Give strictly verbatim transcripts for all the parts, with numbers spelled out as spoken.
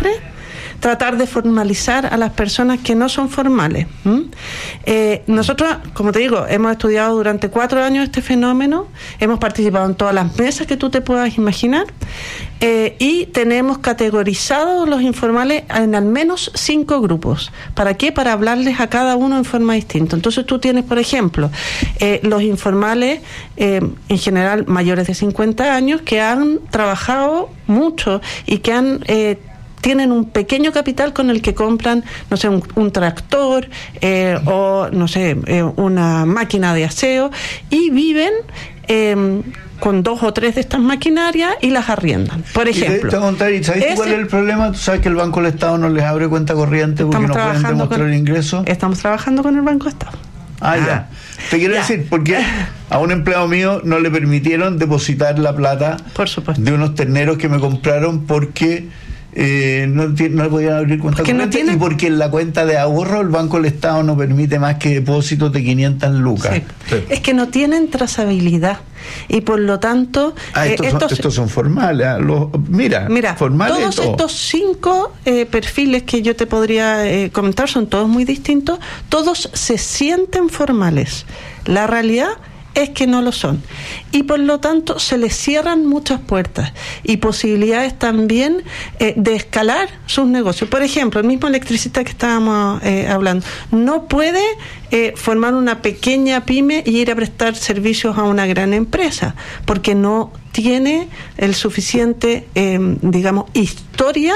siempre tratar de formalizar a las personas que no son formales. ¿Mm? Eh, nosotros, como te digo, hemos estudiado durante cuatro años este fenómeno, hemos participado en todas las mesas que tú te puedas imaginar, eh, y tenemos categorizado los informales en al menos cinco grupos. ¿Para qué? Para hablarles a cada uno en forma distinta. Entonces tú tienes, por ejemplo, eh, los informales, eh, en general mayores de cincuenta años, que han trabajado mucho y que han... Eh, tienen un pequeño capital con el que compran, no sé, un, un tractor eh, o, no sé, eh, una máquina de aseo, y viven eh, con dos o tres de estas maquinarias y las arriendan, por ejemplo. ¿Y sabes ese, cuál es el problema? Tú sabes que el Banco del Estado no les abre cuenta corriente porque no pueden demostrar con, el ingreso. Estamos trabajando con el Banco del Estado. Ah, ah, ya. Te quiero ya. decir, porque a un empleado mío no le permitieron depositar la plata por supuesto. de unos terneros que me compraron porque... Eh, no, no podían abrir cuenta corriente, no tienen... y porque en la cuenta de ahorro el Banco del Estado no permite más que depósitos de quinientas lucas. Sí. Sí. Es que no tienen trazabilidad y por lo tanto ah, estos, eh, estos, son, estos son formales. ¿eh? Los, mira, mira formales todos todo. Estos cinco eh, perfiles que yo te podría eh, comentar son todos muy distintos, todos se sienten formales. La realidad es que no lo son, y por lo tanto se les cierran muchas puertas y posibilidades también eh, de escalar sus negocios. Por ejemplo, el mismo electricista que estábamos eh, hablando no puede eh, formar una pequeña pyme y ir a prestar servicios a una gran empresa porque no tiene el suficiente eh, digamos historia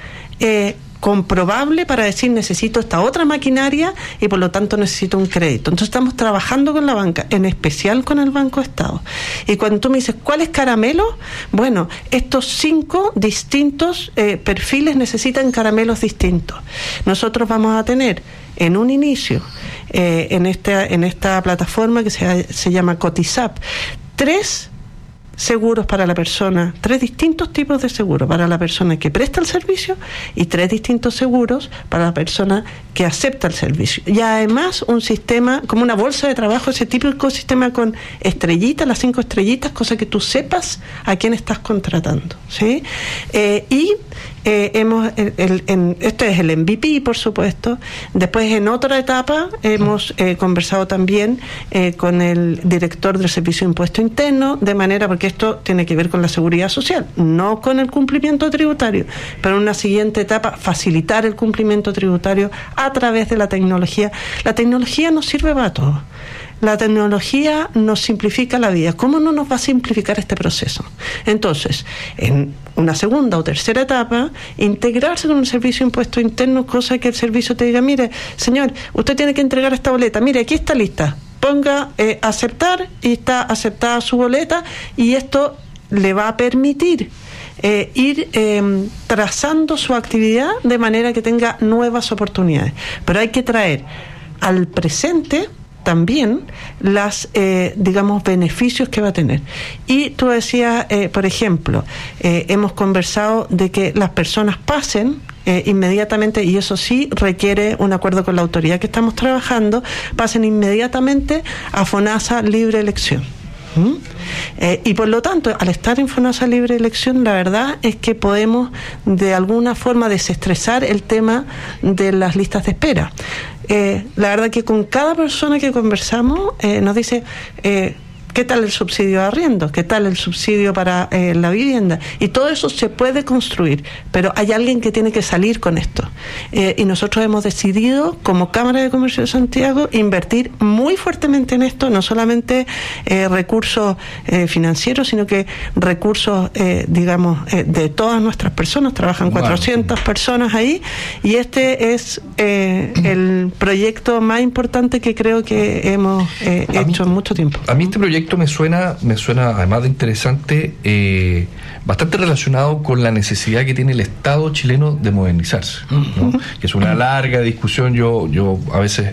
eh, comprobable para decir necesito esta otra maquinaria y por lo tanto necesito un crédito. Entonces estamos trabajando con la banca, en especial con el Banco Estado. Y cuando tú me dices, ¿cuál es caramelo? Bueno, estos cinco distintos eh, perfiles necesitan caramelos distintos. Nosotros vamos a tener en un inicio, eh, en, esta, en esta plataforma que se, se llama Cotizap, tres seguros para la persona, tres distintos tipos de seguros para la persona que presta el servicio y tres distintos seguros para la persona que acepta el servicio. Y además un sistema, como una bolsa de trabajo, ese típico sistema con estrellitas, las cinco estrellitas, cosa que tú sepas a quién estás contratando, ¿sí? Eh, y eh, hemos, el, el, en, esto es el M V P, por supuesto. Después, en otra etapa, hemos eh, conversado también eh, con el director del Servicio de Impuesto Interno, de manera, porque esto tiene que ver con la seguridad social, no con el cumplimiento tributario, pero en una siguiente etapa, facilitar el cumplimiento tributario a través de la tecnología. La tecnología nos sirve para todo. La tecnología nos simplifica la vida. ¿Cómo no nos va a simplificar este proceso? Entonces, en una segunda o tercera etapa, integrarse con un servicio de impuesto interno, cosa que el servicio te diga, mire, señor, usted tiene que entregar esta boleta, mire, aquí está lista, ponga eh, aceptar, y está aceptada su boleta, y esto le va a permitir eh, ir eh, trazando su actividad de manera que tenga nuevas oportunidades. Pero hay que traer al presente también las, eh, digamos, beneficios que va a tener. Y tú decías, eh, por ejemplo, eh, hemos conversado de que las personas pasen eh, inmediatamente, y eso sí requiere un acuerdo con la autoridad que estamos trabajando, pasen inmediatamente a FONASA Libre Elección. ¿Mm? Eh, y por lo tanto, al estar en FONASA Libre Elección, la verdad es que podemos de alguna forma desestresar el tema de las listas de espera. Eh, la verdad que con cada persona que conversamos eh, nos dice eh, ¿qué tal el subsidio de arriendo? ¿Qué tal el subsidio para eh, la vivienda? Y todo eso se puede construir, pero hay alguien que tiene que salir con esto. Eh, y nosotros hemos decidido, como Cámara de Comercio de Santiago, invertir muy fuertemente en esto, no solamente eh, recursos eh, financieros, sino que recursos, eh, digamos, eh, de todas nuestras personas. Trabajan cuatrocientas personas ahí, y este es eh, el proyecto más importante que creo que hemos eh, hecho en mucho tiempo. A mí este proyecto me suena, me suena además de interesante, eh, bastante relacionado con la necesidad que tiene el Estado chileno de modernizarse, ¿no? Uh-huh. Que es una larga discusión. Yo, yo a veces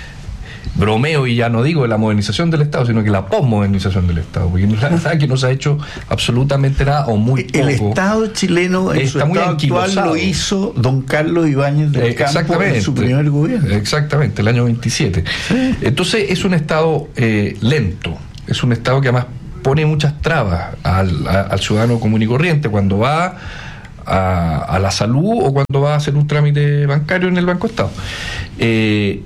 bromeo y ya no digo de la modernización del Estado, sino que la posmodernización del Estado, porque la verdad que no se ha hecho absolutamente nada o muy poco. El Estado chileno en su estado actual lo hizo don Carlos Ibáñez del Campo en su primer gobierno. Exactamente, el año veintisiete. Sí. Entonces es un Estado eh, lento, es un Estado que además pone muchas trabas al, a, al ciudadano común y corriente cuando va a, a la salud o cuando va a hacer un trámite bancario en el Banco Estado. Eh,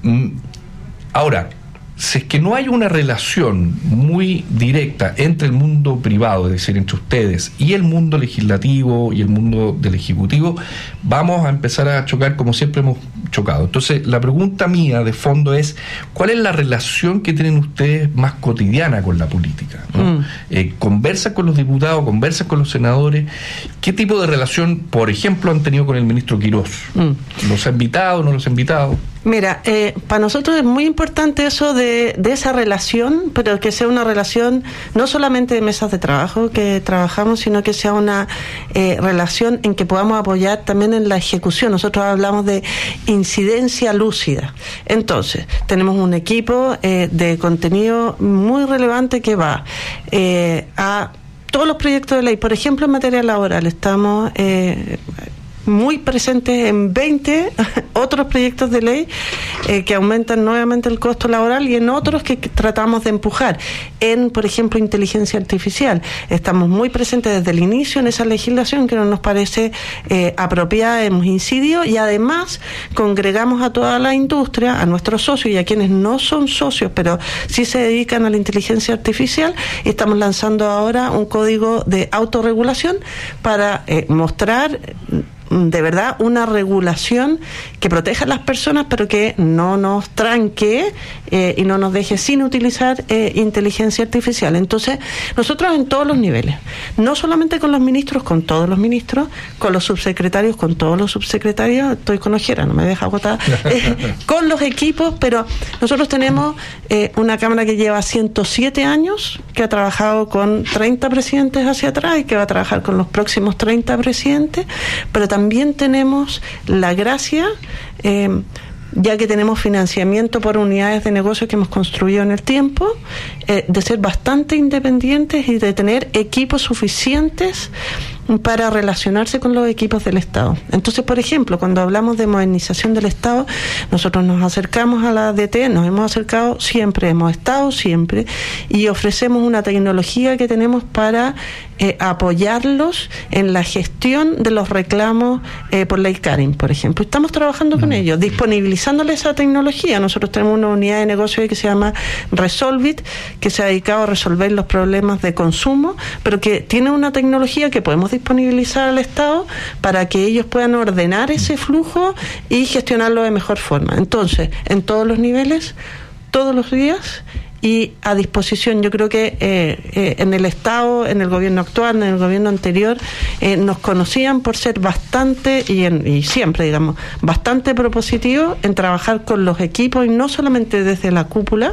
ahora, si es que no hay una relación muy directa entre el mundo privado, es decir, entre ustedes y el mundo legislativo y el mundo del Ejecutivo, vamos a empezar a chocar como siempre hemos chocado. Entonces, la pregunta mía de fondo es, ¿cuál es la relación que tienen ustedes más cotidiana con la política? ¿No? Mm. Eh, ¿Conversan con los diputados, conversan con los senadores? ¿Qué tipo de relación, por ejemplo, han tenido con el ministro Quirós? Mm. ¿Los ha invitado, no los ha invitado? Mira, eh, para nosotros es muy importante eso de, de esa relación, pero que sea una relación no solamente de mesas de trabajo que trabajamos, sino que sea una eh, relación en que podamos apoyar también en la ejecución. Nosotros hablamos de incidencia lúcida. Entonces, tenemos un equipo eh, de contenido muy relevante que va eh, a todos los proyectos de ley. Por ejemplo, en materia laboral, estamos... Eh, muy presentes en veinte otros proyectos de ley eh, que aumentan nuevamente el costo laboral y en otros que, que tratamos de empujar. En, por ejemplo, inteligencia artificial. Estamos muy presentes desde el inicio en esa legislación que no nos parece eh, apropiada, hemos incidido y además congregamos a toda la industria, a nuestros socios y a quienes no son socios, pero sí se dedican a la inteligencia artificial y estamos lanzando ahora un código de autorregulación para eh, mostrar de verdad una regulación que proteja a las personas pero que no nos tranque eh, y no nos deje sin utilizar eh, inteligencia artificial. Entonces nosotros en todos los niveles, no solamente con los ministros, con todos los ministros, con los subsecretarios, con todos los subsecretarios, estoy con ojera, no me deja agotada, eh, con los equipos, pero nosotros tenemos eh, una Cámara que lleva ciento siete años, que ha trabajado con treinta presidentes hacia atrás y que va a trabajar con los próximos treinta presidentes, pero también También tenemos la gracia, eh, ya que tenemos financiamiento por unidades de negocio que hemos construido en el tiempo, eh, de ser bastante independientes y de tener equipos suficientes para relacionarse con los equipos del Estado. Entonces, por ejemplo, cuando hablamos de modernización del Estado, nosotros nos acercamos a la D T, nos hemos acercado siempre, hemos estado siempre, y ofrecemos una tecnología que tenemos para eh, apoyarlos en la gestión de los reclamos eh, por ley Karin, por ejemplo. Estamos trabajando con ellos, disponibilizándoles esa tecnología. Nosotros tenemos una unidad de negocio que se llama Resolvit, que se ha dedicado a resolver los problemas de consumo, pero que tiene una tecnología que podemos disponibilizar al Estado para que ellos puedan ordenar ese flujo y gestionarlo de mejor forma. Entonces, en todos los niveles, todos los días y a disposición. Yo creo que eh, eh, en el Estado, en el gobierno actual, en el gobierno anterior, eh, nos conocían por ser bastante, y, en, y siempre, digamos, bastante propositivos en trabajar con los equipos y no solamente desde la cúpula,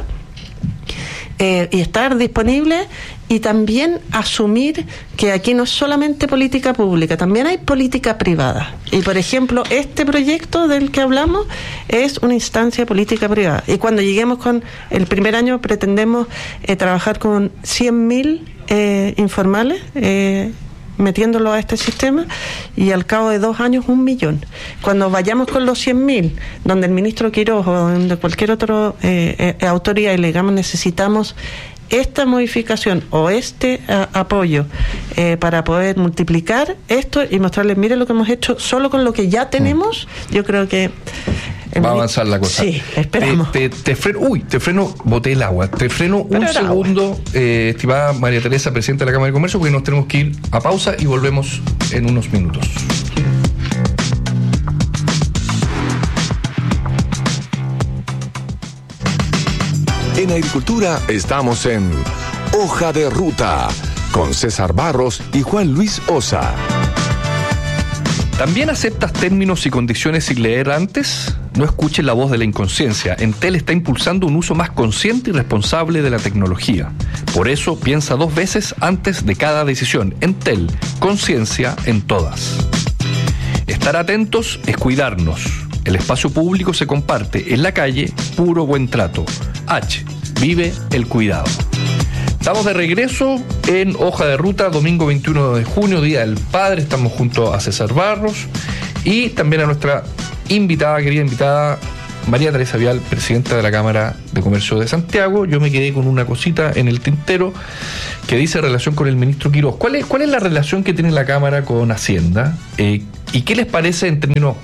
Eh, y estar disponible y también asumir que aquí no es solamente política pública, también hay política privada. Y por ejemplo, este proyecto del que hablamos es una instancia política privada. Y cuando lleguemos con el primer año pretendemos eh, trabajar con cien mil eh, informales, eh, metiéndolo a este sistema, y al cabo de dos años un millón. Cuando vayamos con los cien mil, donde el ministro Quirós o donde cualquier otra eh, eh, autoridad y le digamos necesitamos esta modificación o este a, apoyo eh, para poder multiplicar esto y mostrarles, mire lo que hemos hecho solo con lo que ya tenemos, yo creo que va a avanzar la cosa. Sí, esperamos. Te, te, te freno, uy, te freno, boté el agua. Te freno Pero un segundo, eh, estimada María Teresa, presidenta de la Cámara de Comercio, porque nos tenemos que ir a pausa y volvemos en unos minutos. En Agricultura estamos en Hoja de Ruta con César Barros y Juan Luis Osa. ¿También aceptas términos y condiciones sin leer antes? No escuches la voz de la inconsciencia. Entel está impulsando un uso más consciente y responsable de la tecnología. Por eso, piensa dos veces antes de cada decisión. Entel, conciencia en todas. Estar atentos es cuidarnos. El espacio público se comparte. En la calle, puro buen trato. H. Vive el cuidado. Estamos de regreso en Hoja de Ruta, domingo veintiuno de junio, Día del Padre. Estamos junto a César Barros y también a nuestra invitada, querida invitada, María Teresa Vial, presidenta de la Cámara de Comercio de Santiago. Yo me quedé con una cosita en el tintero que dice relación con el ministro Quirós. ¿Cuál es, cuál es la relación que tiene la Cámara con Hacienda? Eh, ¿Y qué les parece en términos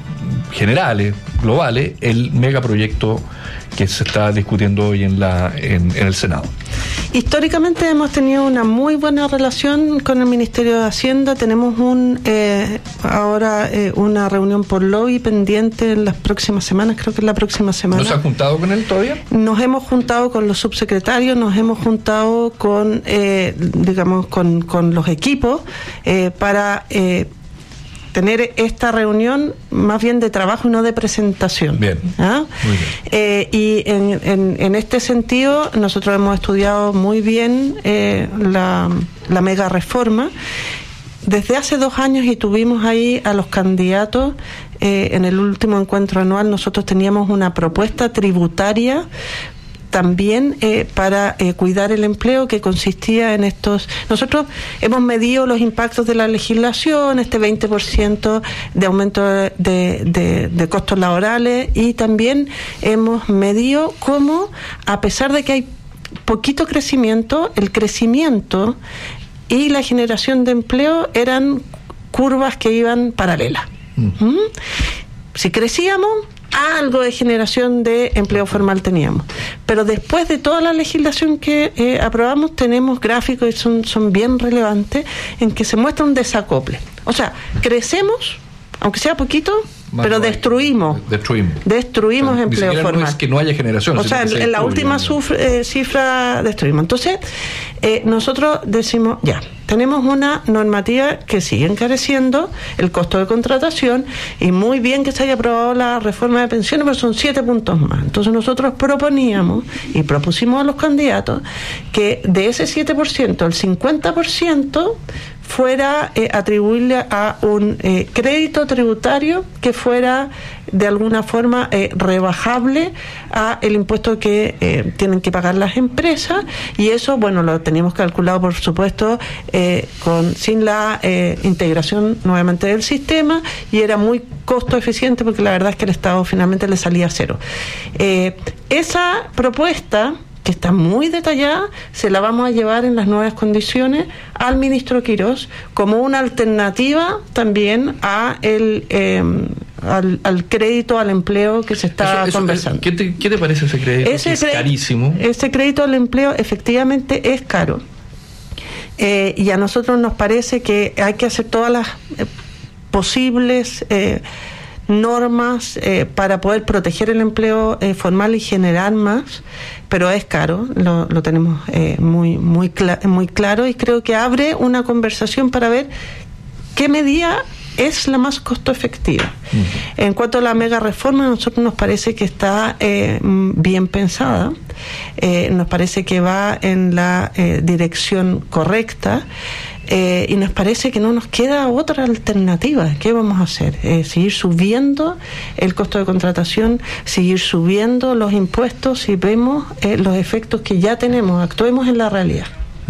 generales, globales, el megaproyecto que se está discutiendo hoy en la en, en el Senado? Históricamente hemos tenido una muy buena relación con el Ministerio de Hacienda. Tenemos un eh, ahora eh, una reunión por lobby pendiente en las próximas semanas, creo que es la próxima semana. ¿No se han juntado con él todavía? Nos hemos juntado con los subsecretarios, nos hemos juntado con, eh, digamos, con, con los equipos eh, para... Eh, tener esta reunión más bien de trabajo y no de presentación. Bien. ¿Ah? Muy bien. Eh, y en, en, en este sentido, nosotros hemos estudiado muy bien eh, la, la mega reforma. Desde hace dos años y tuvimos ahí a los candidatos eh, en el último encuentro anual. Nosotros teníamos una propuesta tributaria también eh, para eh, cuidar el empleo, que consistía en estos... Nosotros hemos medido los impactos de la legislación, este veinte por ciento de aumento de, de, de costos laborales, y también hemos medido cómo, a pesar de que hay poquito crecimiento, el crecimiento y la generación de empleo eran curvas que iban paralelas. Mm. ¿Mm? Si crecíamos, algo de generación de empleo formal teníamos. Pero después de toda la legislación que eh, aprobamos, tenemos gráficos y son, son bien relevantes, en que se muestra un desacople. O sea, crecemos, aunque sea poquito, Más pero destruimos. Destruimos. Destruimos o sea, empleo formal. No es que no haya generación. O sea, en, en la última sufre, eh, cifra destruimos. Entonces, eh, nosotros decimos, ya, tenemos una normativa que sigue encareciendo el costo de contratación, y muy bien que se haya aprobado la reforma de pensiones, pero son siete puntos más. Entonces nosotros proponíamos y propusimos a los candidatos que de ese siete por ciento, el cincuenta por ciento fuera eh, atribuirle a un eh, crédito tributario que fuera de alguna forma eh, rebajable a el impuesto que eh, tienen que pagar las empresas, y eso, bueno, lo teníamos calculado, por supuesto, eh, con sin la eh, integración nuevamente del sistema, y era muy costo eficiente porque la verdad es que el Estado finalmente le salía cero. Eh, esa propuesta, que está muy detallada, se la vamos a llevar en las nuevas condiciones al ministro Quirós como una alternativa también a el eh, al, al crédito al empleo que se está eso, eso, conversando. ¿Qué te, ¿Qué te parece ese crédito? Ese es cre- carísimo. Ese crédito al empleo efectivamente es caro. Eh, y a nosotros nos parece que hay que hacer todas las eh, posibles eh, normas eh, para poder proteger el empleo eh, formal y generar más, pero es caro, lo, lo tenemos eh, muy muy cla- muy claro, y creo que abre una conversación para ver qué medida es la más costo efectiva. Uh-huh. En cuanto a la mega reforma, a nosotros nos parece que está eh, bien pensada, eh, nos parece que va en la eh, dirección correcta. Eh, y nos parece que no nos queda otra alternativa. ¿Qué vamos a hacer? Eh, seguir subiendo el costo de contratación, seguir subiendo los impuestos, y vemos eh, los efectos que ya tenemos. Actuemos en la realidad.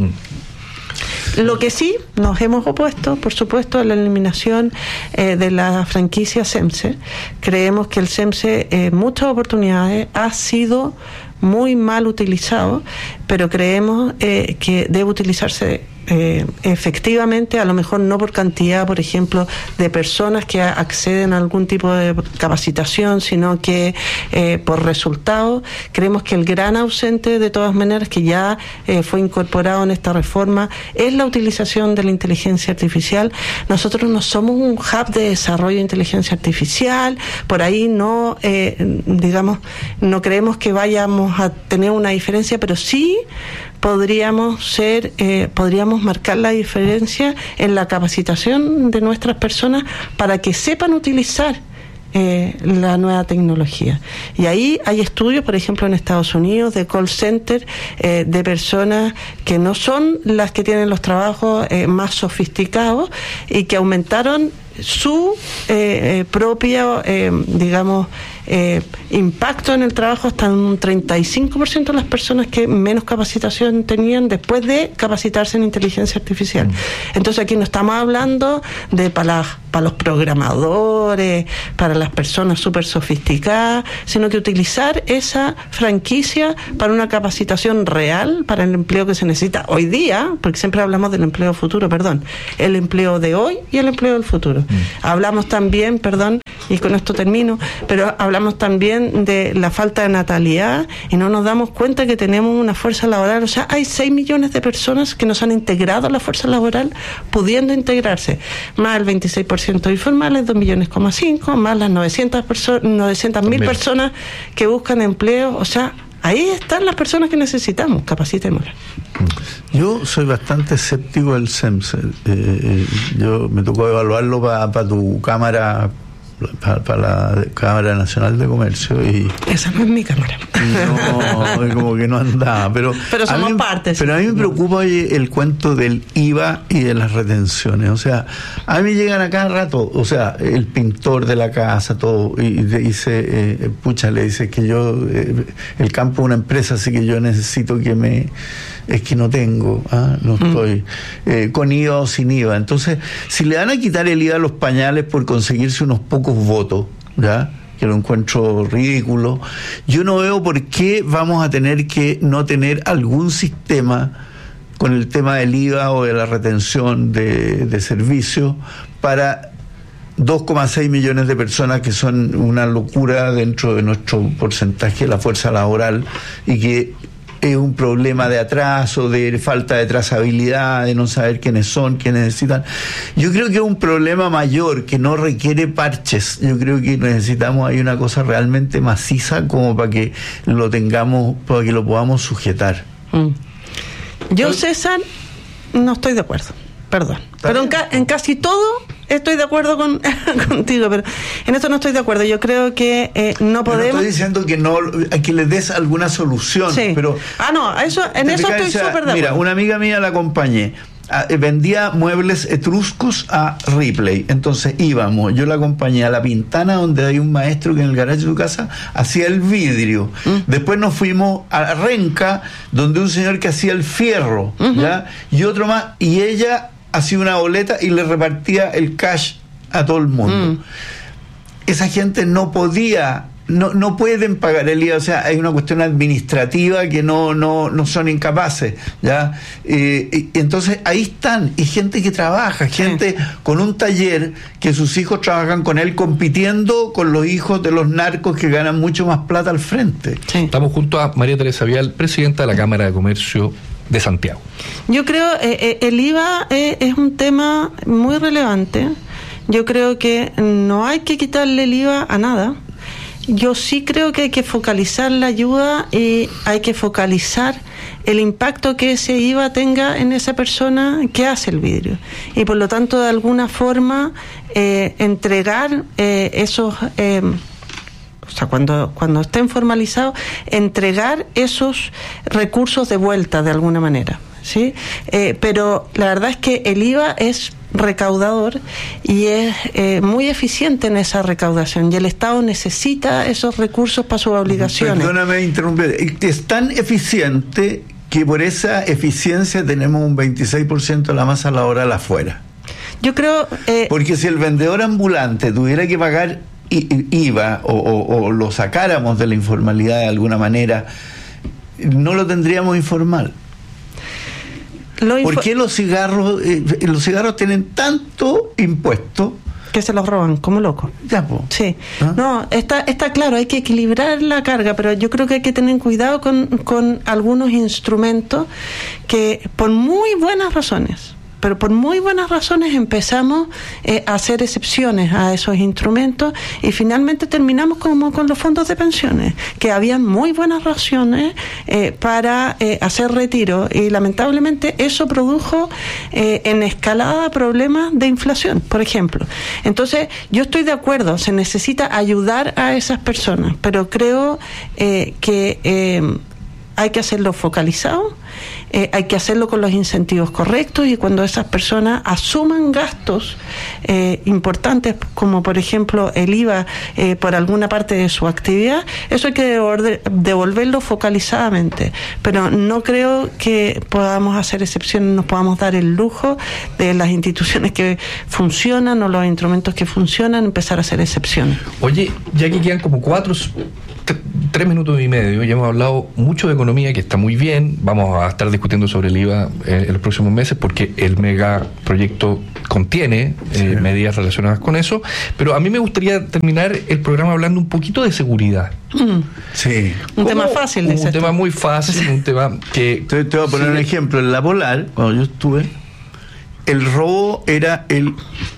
Mm. Lo que sí nos hemos opuesto, por supuesto, a la eliminación eh, de la franquicia SEMSE. Creemos que el SEMSE en eh, muchas oportunidades ha sido muy mal utilizado, pero creemos eh, que debe utilizarse Eh, efectivamente, a lo mejor no por cantidad, por ejemplo, de personas que acceden a algún tipo de capacitación, sino que eh, por resultados. Creemos que el gran ausente, de todas maneras, que ya eh, fue incorporado en esta reforma, es la utilización de la inteligencia artificial. Nosotros no somos un hub de desarrollo de inteligencia artificial, por ahí no, eh, digamos, no creemos que vayamos a tener una diferencia, pero sí podríamos ser, eh, podríamos marcar la diferencia en la capacitación de nuestras personas para que sepan utilizar eh, la nueva tecnología. Y ahí hay estudios, por ejemplo, en Estados Unidos, de call center, eh, de personas que no son las que tienen los trabajos eh, más sofisticados, y que aumentaron su eh, eh, propia, eh, digamos, eh, impacto en el trabajo hasta un treinta y cinco por ciento de las personas que menos capacitación tenían después de capacitarse en inteligencia artificial. Mm. Entonces aquí no estamos hablando de para, para los programadores, para las personas súper sofisticadas, sino que utilizar esa franquicia para una capacitación real, para el empleo que se necesita hoy día, porque siempre hablamos del empleo futuro, perdón, el empleo de hoy y el empleo del futuro. Mm. Hablamos también, perdón, y con esto termino, pero hablamos también de la falta de natalidad y no nos damos cuenta que tenemos una fuerza laboral, o sea, hay seis millones de personas que nos han integrado a la fuerza laboral pudiendo integrarse, más el veintiséis por ciento informales, dos millones coma cinco, más las novecientas mil personas que buscan empleo, o sea, ahí están las personas que necesitamos, capacitémoslas. Yo soy bastante escéptico del C E M S. Eh, yo me tocó evaluarlo para pa tu cámara, para pa la Cámara Nacional de Comercio, y esa no es mi cámara. No, como que no andaba, pero pero somos a mí, partes. Pero a mí me preocupa el cuento del I V A y de las retenciones. O sea, a mí me llegan a cada rato, o sea, el pintor de la casa, todo, y dice, eh, pucha, le dice que yo, eh, el campo es una empresa, así que yo necesito que me, es que no tengo, ¿ah? no estoy, eh, con I V A o sin I V A. Entonces, si le van a quitar el I V A a los pañales por conseguirse unos pocos votos, ¿ya?, que lo encuentro ridículo, yo no veo por qué vamos a tener que no tener algún sistema con el tema del I V A o de la retención de, de servicios para dos coma seis millones de personas, que son una locura dentro de nuestro porcentaje de la fuerza laboral, y que es un problema de atraso, de falta de trazabilidad, de no saber quiénes son, quiénes necesitan. Yo creo que es un problema mayor que no requiere parches. Yo creo que necesitamos ahí una cosa realmente maciza como para que lo tengamos, para que lo podamos sujetar. Mm. Yo, César, no estoy de acuerdo. Perdón. Pero en, ca en casi todo estoy de acuerdo con contigo, pero en esto no estoy de acuerdo. Yo creo que eh, no podemos. No estoy diciendo que no, que le des alguna solución, sí. pero. Ah, no, eso, en eso estoy súper de acuerdo. Mira, una amiga mía la acompañé. Vendía muebles etruscos a Ripley, entonces íbamos, yo la acompañé a La Pintana, donde hay un maestro que en el garaje de su casa hacía el vidrio. Mm. Después nos fuimos a Renca, donde un señor que hacía el fierro, uh-huh. ¿ya? Y otro más, y ella hacía una boleta y le repartía el cash a todo el mundo. Mm. Esa gente no podía, no, no pueden pagar el I V A, o sea, hay una cuestión administrativa que no, no, no son incapaces, ¿ya? Eh, y, entonces ahí están, y gente que trabaja, gente sí. con un taller, que sus hijos trabajan con él, compitiendo con los hijos de los narcos que ganan mucho más plata al frente. Sí. Estamos junto a María Teresa Vial, presidenta de la Cámara de Comercio de Santiago. Yo creo eh, eh, el I V A eh, es un tema muy relevante. Yo creo que no hay que quitarle el I V A a nada. Yo sí creo que hay que focalizar la ayuda y hay que focalizar el impacto que ese I V A tenga en esa persona que hace el vidrio, y por lo tanto de alguna forma eh, entregar eh, esos eh, o sea, cuando, cuando estén formalizados, entregar esos recursos de vuelta de alguna manera, ¿sí? Eh, pero la verdad es que el I V A es recaudador y es eh, muy eficiente en esa recaudación, y el Estado necesita esos recursos para sus obligaciones. Perdóname interrumpir, es tan eficiente que por esa eficiencia tenemos un veintiséis por ciento de la masa laboral afuera. Yo creo... Eh, Porque si el vendedor ambulante tuviera que pagar I V A o, o, o lo sacáramos de la informalidad de alguna manera, no lo tendríamos informal. Lo ¿Por qué los cigarros eh, los cigarros tienen tanto impuesto? Que se los roban como locos. Ya, po. Sí. ¿Ah? No, está, está claro, hay que equilibrar la carga, pero yo creo que hay que tener cuidado con, con algunos instrumentos que, por muy buenas razones, pero por muy buenas razones empezamos eh, a hacer excepciones a esos instrumentos, y finalmente terminamos como con los fondos de pensiones, que habían muy buenas razones eh, para eh, hacer retiro, y lamentablemente eso produjo eh, en escalada problemas de inflación, por ejemplo. Entonces, yo estoy de acuerdo, se necesita ayudar a esas personas, pero creo eh, que eh, hay que hacerlo focalizado. eh, hay que hacerlo con los incentivos correctos y cuando esas personas asuman gastos eh, importantes, como por ejemplo el I V A eh, por alguna parte de su actividad, eso hay que devolver, devolverlo focalizadamente. Pero no creo que podamos hacer excepciones, nos podamos dar el lujo de las instituciones que funcionan o los instrumentos que funcionan, empezar a hacer excepciones. Oye, ya que quedan como cuatro, t- tres minutos y medio, ya hemos hablado mucho de economía, que está muy bien, vamos a estar discutiendo sobre el I V A eh, en los próximos meses, porque el megaproyecto contiene eh, sí. medidas relacionadas con eso, pero a mí me gustaría terminar el programa hablando un poquito de seguridad. Mm. Sí. Un tema fácil. Un tema muy fácil, un tema que... Te, te voy a poner sí. un ejemplo. En la Polar, cuando yo estuve, el robo era el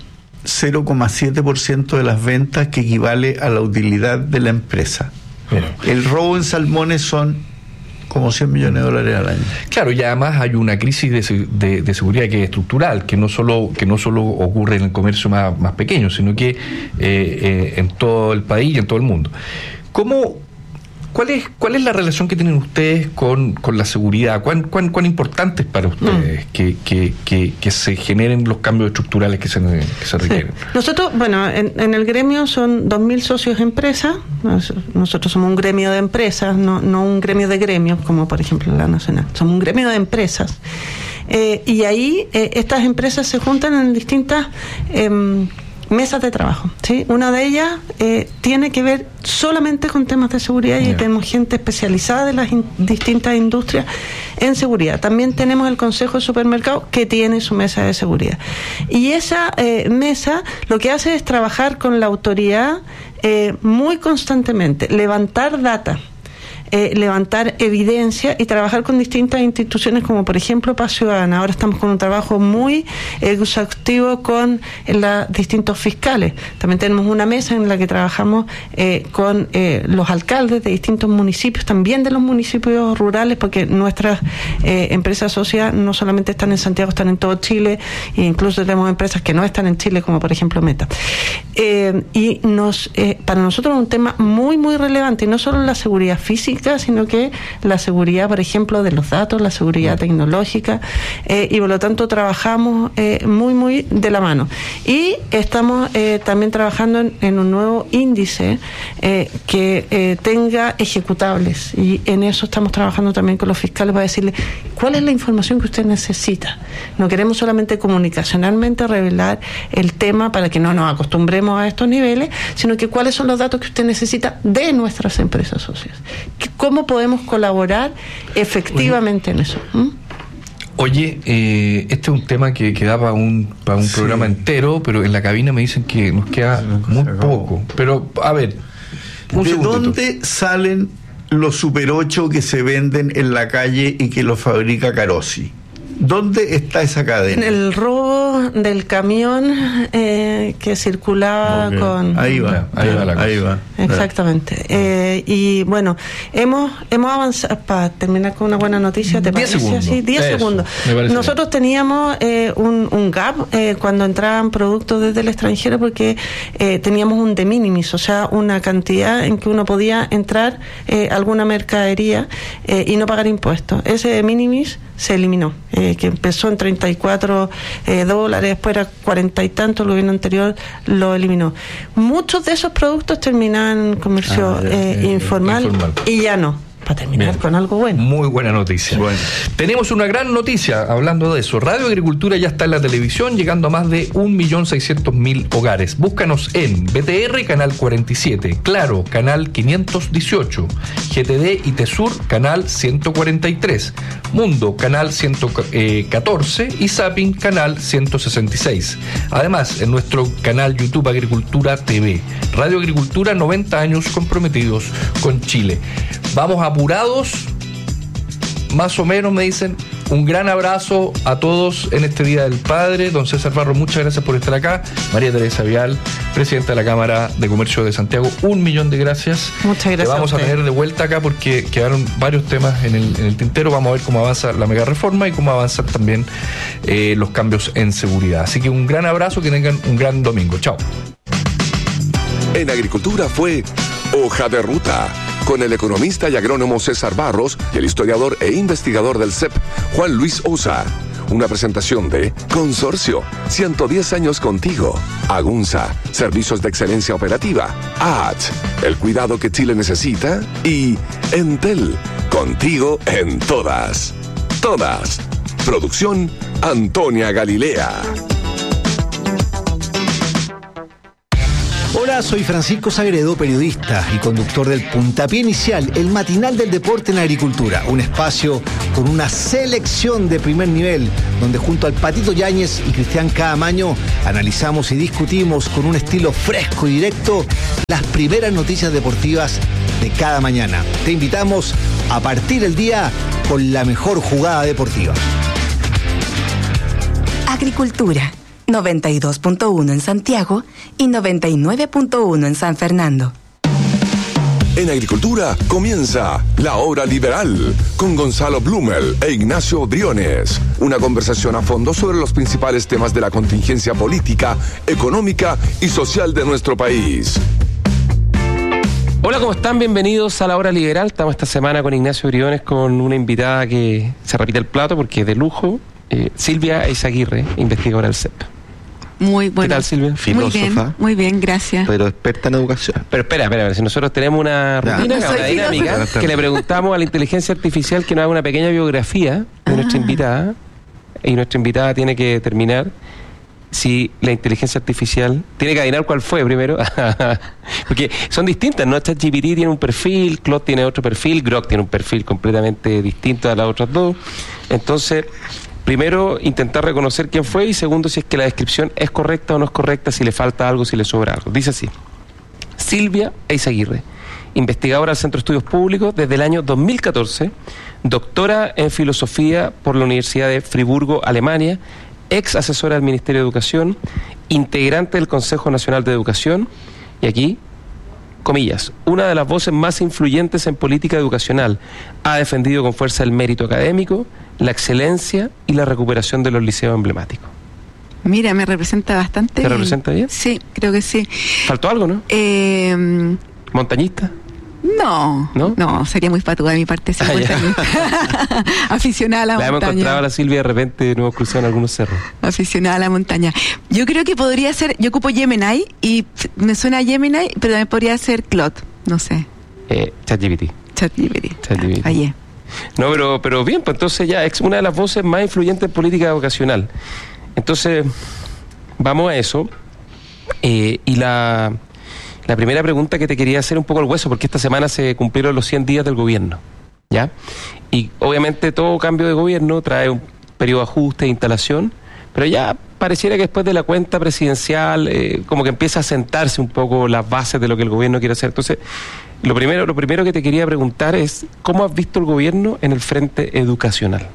cero coma siete por ciento de las ventas, que equivale a la utilidad de la empresa. Bueno. El robo en salmones son como cien millones de dólares al año. Claro, y además hay una crisis de, de, de seguridad que es estructural, que no solo que no solo ocurre en el comercio más, más pequeño, sino que eh, eh, en todo el país y en todo el mundo. ¿Cómo, cuál es cuál es la relación que tienen ustedes con, con la seguridad? ¿Cuán, cuán, cuán importante es para ustedes mm. que, que, que, que se generen los cambios estructurales que se, que se requieren? Sí. Nosotros, bueno, en, en el gremio son dos mil socios empresas. Nosotros somos un gremio de empresas, no, no un gremio de gremios, como por ejemplo la Nacional. Somos un gremio de empresas. Eh, y ahí eh, estas empresas se juntan en distintas... Eh, mesas de trabajo, ¿sí? Una de ellas eh, tiene que ver solamente con temas de seguridad y yeah. tenemos gente especializada de las in- distintas industrias en seguridad. También tenemos el Consejo de Supermercados, que tiene su mesa de seguridad. Y esa eh, mesa lo que hace es trabajar con la autoridad eh, muy constantemente, levantar data. Eh, levantar evidencia y trabajar con distintas instituciones, como por ejemplo Paz Ciudadana. Ahora estamos con un trabajo muy exhaustivo con los distintos fiscales. También tenemos una mesa en la que trabajamos eh, con eh, los alcaldes de distintos municipios, también de los municipios rurales, porque nuestras eh, empresas socias no solamente están en Santiago, están en todo Chile, e incluso tenemos empresas que no están en Chile, como por ejemplo Meta. Eh, y nos eh, para nosotros es un tema muy, muy relevante, y no solo la seguridad física, sino que la seguridad, por ejemplo, de los datos, la seguridad tecnológica, eh, y por lo tanto trabajamos eh, muy, muy de la mano. Y estamos eh, también trabajando en, en un nuevo índice eh, que eh, tenga ejecutables, y en eso estamos trabajando también con los fiscales para decirles cuál es la información que usted necesita. No queremos solamente comunicacionalmente revelar el tema para que no nos acostumbremos a estos niveles, sino que cuáles son los datos que usted necesita de nuestras empresas socias. ¿Cómo podemos colaborar efectivamente Oye. en eso? ¿Mm? Oye, eh, este es un tema que, que da para un, para un sí. programa entero, pero en la cabina me dicen que nos queda muy poco. Pero, a ver, un ¿de segundito. dónde salen los Super ocho que se venden en la calle y que los fabrica Carosi? ¿Dónde está esa cadena? En el robo del camión eh, que circulaba okay. con... Ahí va, ahí va la cosa. Ahí va. Exactamente. Ah. Eh, y bueno, hemos hemos avanzado, para terminar con una buena noticia, ¿te diez parece? Segundos. Sí, diez segundos. Nosotros bien. teníamos eh, un, un gap eh, cuando entraban productos desde el extranjero, porque eh, teníamos un de minimis, o sea, una cantidad en que uno podía entrar eh, alguna mercadería eh, y no pagar impuestos. Ese de minimis se eliminó, eh, que empezó en treinta y cuatro eh, dólares, después era cuarenta y tanto, el gobierno anterior lo eliminó. Muchos de esos productos terminaban en comercio ah, ya, eh, eh, informal, informal y ya no. Para terminar Bien. con algo bueno. Muy buena noticia. Bueno. Tenemos una gran noticia hablando de eso. Radio Agricultura ya está en la televisión, llegando a más de un millón seiscientos mil hogares. Búscanos en B T R, canal cuarenta y siete, Claro, canal quinientos dieciocho, G T D y Tesur, canal ciento cuarenta y tres, Mundo, canal ciento catorce y Zapping, canal ciento sesenta y seis. Además, en nuestro canal YouTube Agricultura T V. Radio Agricultura, noventa años comprometidos con Chile. Vamos apurados, más o menos me dicen. Un gran abrazo a todos en este Día del Padre. Don César Barro, muchas gracias por estar acá. María Teresa Vial, presidenta de la Cámara de Comercio de Santiago, un millón de gracias. Muchas gracias. Te vamos a, a tener de vuelta acá porque quedaron varios temas en el, en el tintero. Vamos a ver cómo avanza la mega reforma y cómo avanzan también eh, los cambios en seguridad. Así que un gran abrazo, que tengan un gran domingo. Chao. En Agricultura fue Hoja de Ruta, con el economista y agrónomo César Barros y el historiador e investigador del C E P, Juan Luis Osa. Una presentación de Consorcio, ciento diez años contigo. Agunza, servicios de excelencia operativa. A H, el cuidado que Chile necesita. Y Entel, contigo en todas. Todas. Producción Antonia Galilea. Hola, soy Francisco Sagredo, periodista y conductor del Puntapié Inicial, el matinal del deporte en agricultura. Un espacio con una selección de primer nivel, donde junto al Patito Yáñez y Cristian Caamaño analizamos y discutimos con un estilo fresco y directo las primeras noticias deportivas de cada mañana. Te invitamos a partir el día con la mejor jugada deportiva. Agricultura. noventa y dos punto uno en Santiago y noventa y nueve punto uno en San Fernando. En Agricultura comienza La Hora Liberal con Gonzalo Blumel e Ignacio Briones. Una conversación a fondo sobre los principales temas de la contingencia política, económica y social de nuestro país. Hola, ¿cómo están? Bienvenidos a La Hora Liberal. Estamos esta semana con Ignacio Briones con una invitada que se repite el plato porque es de lujo. Eh, Silvia Eizaguirre, investigadora del C E P. Muy bueno. ¿Qué tal, Silvia? Filósofa. Muy bien, muy bien, gracias. Pero experta en educación. Pero espera, espera, si nosotros tenemos una rutina, no, una dinámica, que le preguntamos a la inteligencia artificial que nos haga una pequeña biografía de ah. nuestra invitada, y nuestra invitada tiene que determinar si la inteligencia artificial tiene que adivinar cuál fue primero, porque son distintas, ¿no? ChatGPT tiene un perfil, Claude tiene otro perfil, Grok tiene un perfil completamente distinto a las otras dos. Entonces, primero, intentar reconocer quién fue, y segundo, si es que la descripción es correcta o no es correcta, si le falta algo, si le sobra algo. Dice así: Silvia Eizaguirre, investigadora del Centro de Estudios Públicos desde el año dos mil catorce, doctora en Filosofía por la Universidad de Friburgo, Alemania, ex asesora del Ministerio de Educación, integrante del Consejo Nacional de Educación, y aquí, comillas, una de las voces más influyentes en política educacional. Ha defendido con fuerza el mérito académico, la excelencia y la recuperación de los liceos emblemáticos. Mira, me representa bastante. ¿Te bien. representa bien? Sí, creo que sí. ¿Faltó algo, no? Eh, ¿Montañista? No, no, no, sería muy patuda de mi parte. Sí, ah, aficionada a la, la montaña. La hemos encontrado a la Silvia de repente, nos hemos cruzado en algunos cerros. Aficionada a la montaña. Yo creo que podría ser, yo ocupo Gemini y me suena a Gemini, pero también podría ser Claude, no sé. Eh, ChatGPT. ChatGPT. ChatGPT. Ah, fallé. No, pero, pero bien, pues entonces ya es una de las voces más influyentes en política vocacional. Entonces, vamos a eso. Eh, y la... La primera pregunta que te quería hacer un poco al hueso, porque esta semana se cumplieron los cien días del gobierno, ¿ya? Y obviamente todo cambio de gobierno trae un periodo de ajuste, de instalación, pero ya pareciera que después de la cuenta presidencial, eh, como que empieza a sentarse un poco las bases de lo que el gobierno quiere hacer. Entonces, lo primero, lo primero que te quería preguntar es, ¿cómo has visto el gobierno en el frente educacional?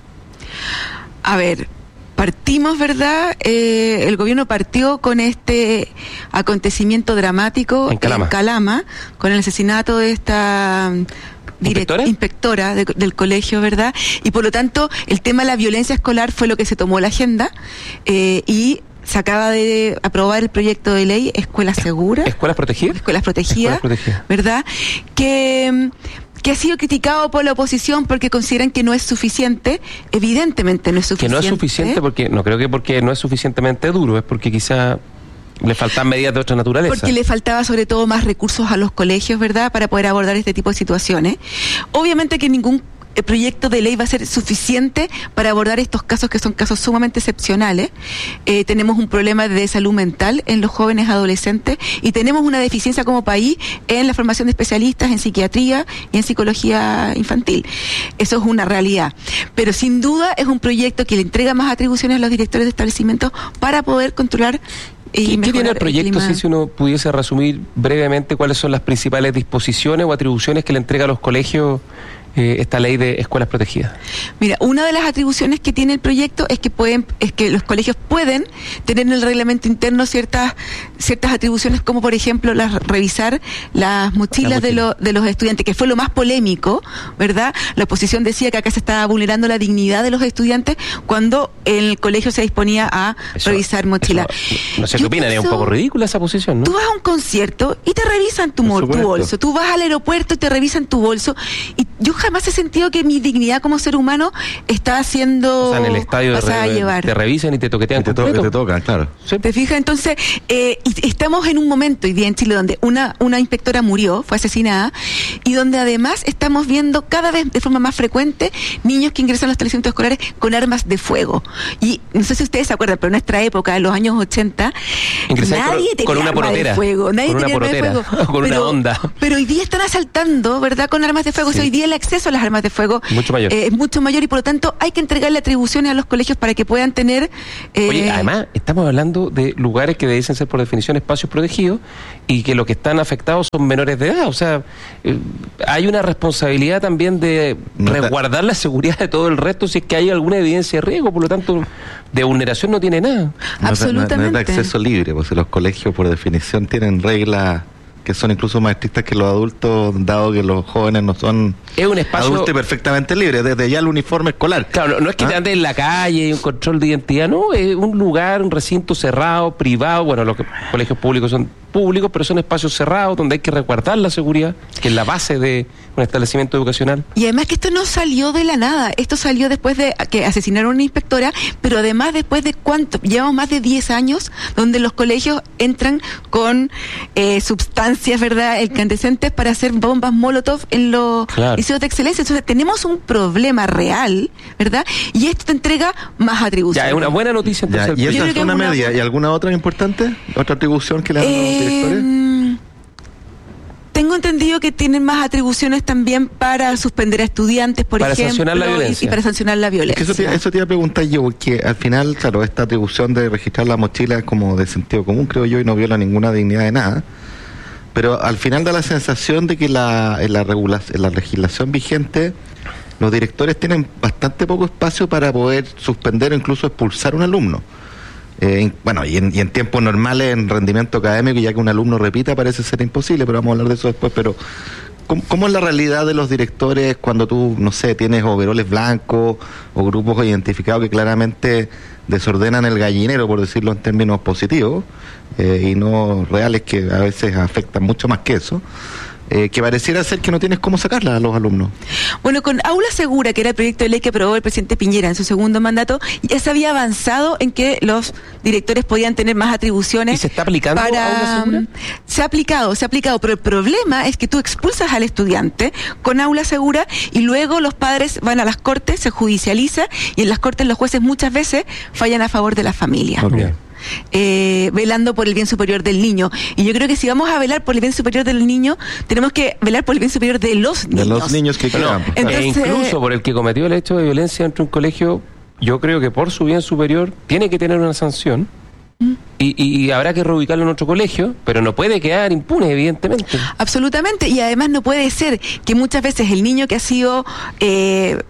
A ver... Partimos, ¿verdad? Eh, el gobierno partió con este acontecimiento dramático en Calama, en Calama con el asesinato de esta ¿Inspectora? inspectora de, del colegio, ¿verdad? Y por lo tanto, el tema de la violencia escolar fue lo que se tomó la agenda eh, y se acaba de aprobar el proyecto de ley Escuela Segura. ¿Escuelas protegidas? Escuelas protegidas, Escuelas protegidas. ¿Verdad? Que... que ha sido criticado por la oposición porque consideran que no es suficiente. Evidentemente no es suficiente. Que no es suficiente porque, no creo que porque no es suficientemente duro, es porque quizá le faltan medidas de otra naturaleza. Porque le faltaba sobre todo más recursos a los colegios, ¿verdad?, para poder abordar este tipo de situaciones. Obviamente que ningún el proyecto de ley va a ser suficiente para abordar estos casos que son casos sumamente excepcionales. Eh, tenemos un problema de salud mental en los jóvenes adolescentes y tenemos una deficiencia como país en la formación de especialistas en psiquiatría y en psicología infantil. Eso es una realidad. Pero sin duda es un proyecto que le entrega más atribuciones a los directores de establecimientos para poder controlar. ¿Qué, ¿Qué tiene el proyecto, el si uno pudiese resumir brevemente cuáles son las principales disposiciones o atribuciones que le entrega a los colegios eh, esta ley de escuelas protegidas? Mira, una de las atribuciones que tiene el proyecto es que pueden, es que los colegios pueden tener en el reglamento interno ciertas ciertas atribuciones, como por ejemplo las revisar las mochilas la de, lo, de los estudiantes, que fue lo más polémico, ¿verdad? La oposición decía que acá se estaba vulnerando la dignidad de los estudiantes cuando el colegio se disponía a eso, revisar mochilas. Eso, no sé qué opinan, es un poco ridícula esa posición, ¿no? Tú vas a un concierto y te revisan tu, tu bolso, tú vas al aeropuerto y te revisan tu bolso, y yo jamás he sentido que mi dignidad como ser humano está siendo o sea, en el estadio pasada re, a llevar. Te revisan y te toquetean. Te, to te tocan, claro. ¿Sí? ¿Te fijas? Entonces, eh, y estamos en un momento hoy día en Chile donde una, una inspectora murió, fue asesinada, y donde además estamos viendo cada vez de forma más frecuente niños que ingresan a los establecimientos escolares con armas de fuego. Y no sé si ustedes se acuerdan, pero en nuestra época, en los años ochenta, ingresan nadie con, tenía con una arma porotera, de fuego. Nadie con una tenía porotera, arma de fuego. con pero, una onda. Pero hoy día están asaltando, ¿verdad?, con armas de fuego. Sí. O sea, hoy día el acceso a las armas de fuego mucho mayor. Eh, es mucho mayor, y por lo tanto hay que entregarle atribuciones a los colegios para que puedan tener... Eh, Oye, además, estamos hablando de lugares que dicen ser por definición espacios protegidos y que los que están afectados son menores de edad. O sea, eh, hay una responsabilidad también de no resguardar la seguridad de todo el resto si es que hay alguna evidencia de riesgo. Por lo tanto, de vulneración no tiene nada. No, absolutamente. No, no es de acceso libre, porque los colegios por definición tienen reglas que son incluso más estrictas que los adultos, dado que los jóvenes no son es un espacio adultos y perfectamente libres, desde ya el uniforme escolar. Claro, no, no es que ¿Ah? te andes en la calle y un control de identidad, no, es un lugar, un recinto cerrado, privado, bueno, los que, colegios públicos son públicos, pero son espacios cerrados donde hay que resguardar la seguridad, que es la base de un establecimiento educacional. Y además que esto no salió de la nada, esto salió después de que asesinaron a una inspectora, pero además después de cuánto, llevamos más de diez años donde los colegios entran con eh, sustancias, ¿verdad?, incandescentes para hacer bombas Molotov en los claro. liceos de excelencia. Entonces tenemos un problema real, ¿verdad? Y esto te entrega más atribuciones. Ya, es una buena noticia. Entonces, ya, ¿y esa es una media? Una... ¿Y alguna otra importante? ¿Otra atribución que le dan eh, a los directores? Tengo entendido que tienen más atribuciones también para suspender a estudiantes, por para ejemplo, sancionar la violencia. Y, y para sancionar la violencia. Es que eso, te, eso te iba a preguntar yo, porque al final, claro, esta atribución de registrar la mochila es como de sentido común, creo yo, y no viola ninguna dignidad de nada. Pero al final da la sensación de que la, en, la regula, en la legislación vigente los directores tienen bastante poco espacio para poder suspender o incluso expulsar a un alumno. Eh, bueno, y en, y en tiempos normales, en rendimiento académico, ya que un alumno repita, parece ser imposible, pero vamos a hablar de eso después. Pero ¿cómo, cómo es la realidad de los directores cuando tú, no sé, tienes overoles blancos o grupos identificados que claramente desordenan el gallinero, por decirlo en términos positivos, eh, y no reales, que a veces afectan mucho más que eso? Eh, que pareciera ser que no tienes cómo sacarla a los alumnos. Bueno, con Aula Segura, que era el proyecto de ley que aprobó el presidente Piñera en su segundo mandato, ya se había avanzado en que los directores podían tener más atribuciones. ¿Y se está aplicando para... Aula Segura? Se ha aplicado, se ha aplicado, pero el problema es que tú expulsas al estudiante con Aula Segura y luego los padres van a las cortes, se judicializa, y en las cortes los jueces muchas veces fallan a favor de la familia. Okay. Eh, velando por el bien superior del niño. Y yo creo que si vamos a velar por el bien superior del niño, tenemos que velar por el bien superior de los niños. De los niños que quedan. No, e incluso por el que cometió el hecho de violencia dentro de un colegio, yo creo que por su bien superior tiene que tener una sanción. ¿Mm? Y, y, y habrá que reubicarlo en otro colegio, pero no puede quedar impune, evidentemente. Absolutamente, y además no puede ser que muchas veces el niño que ha sido... Eh,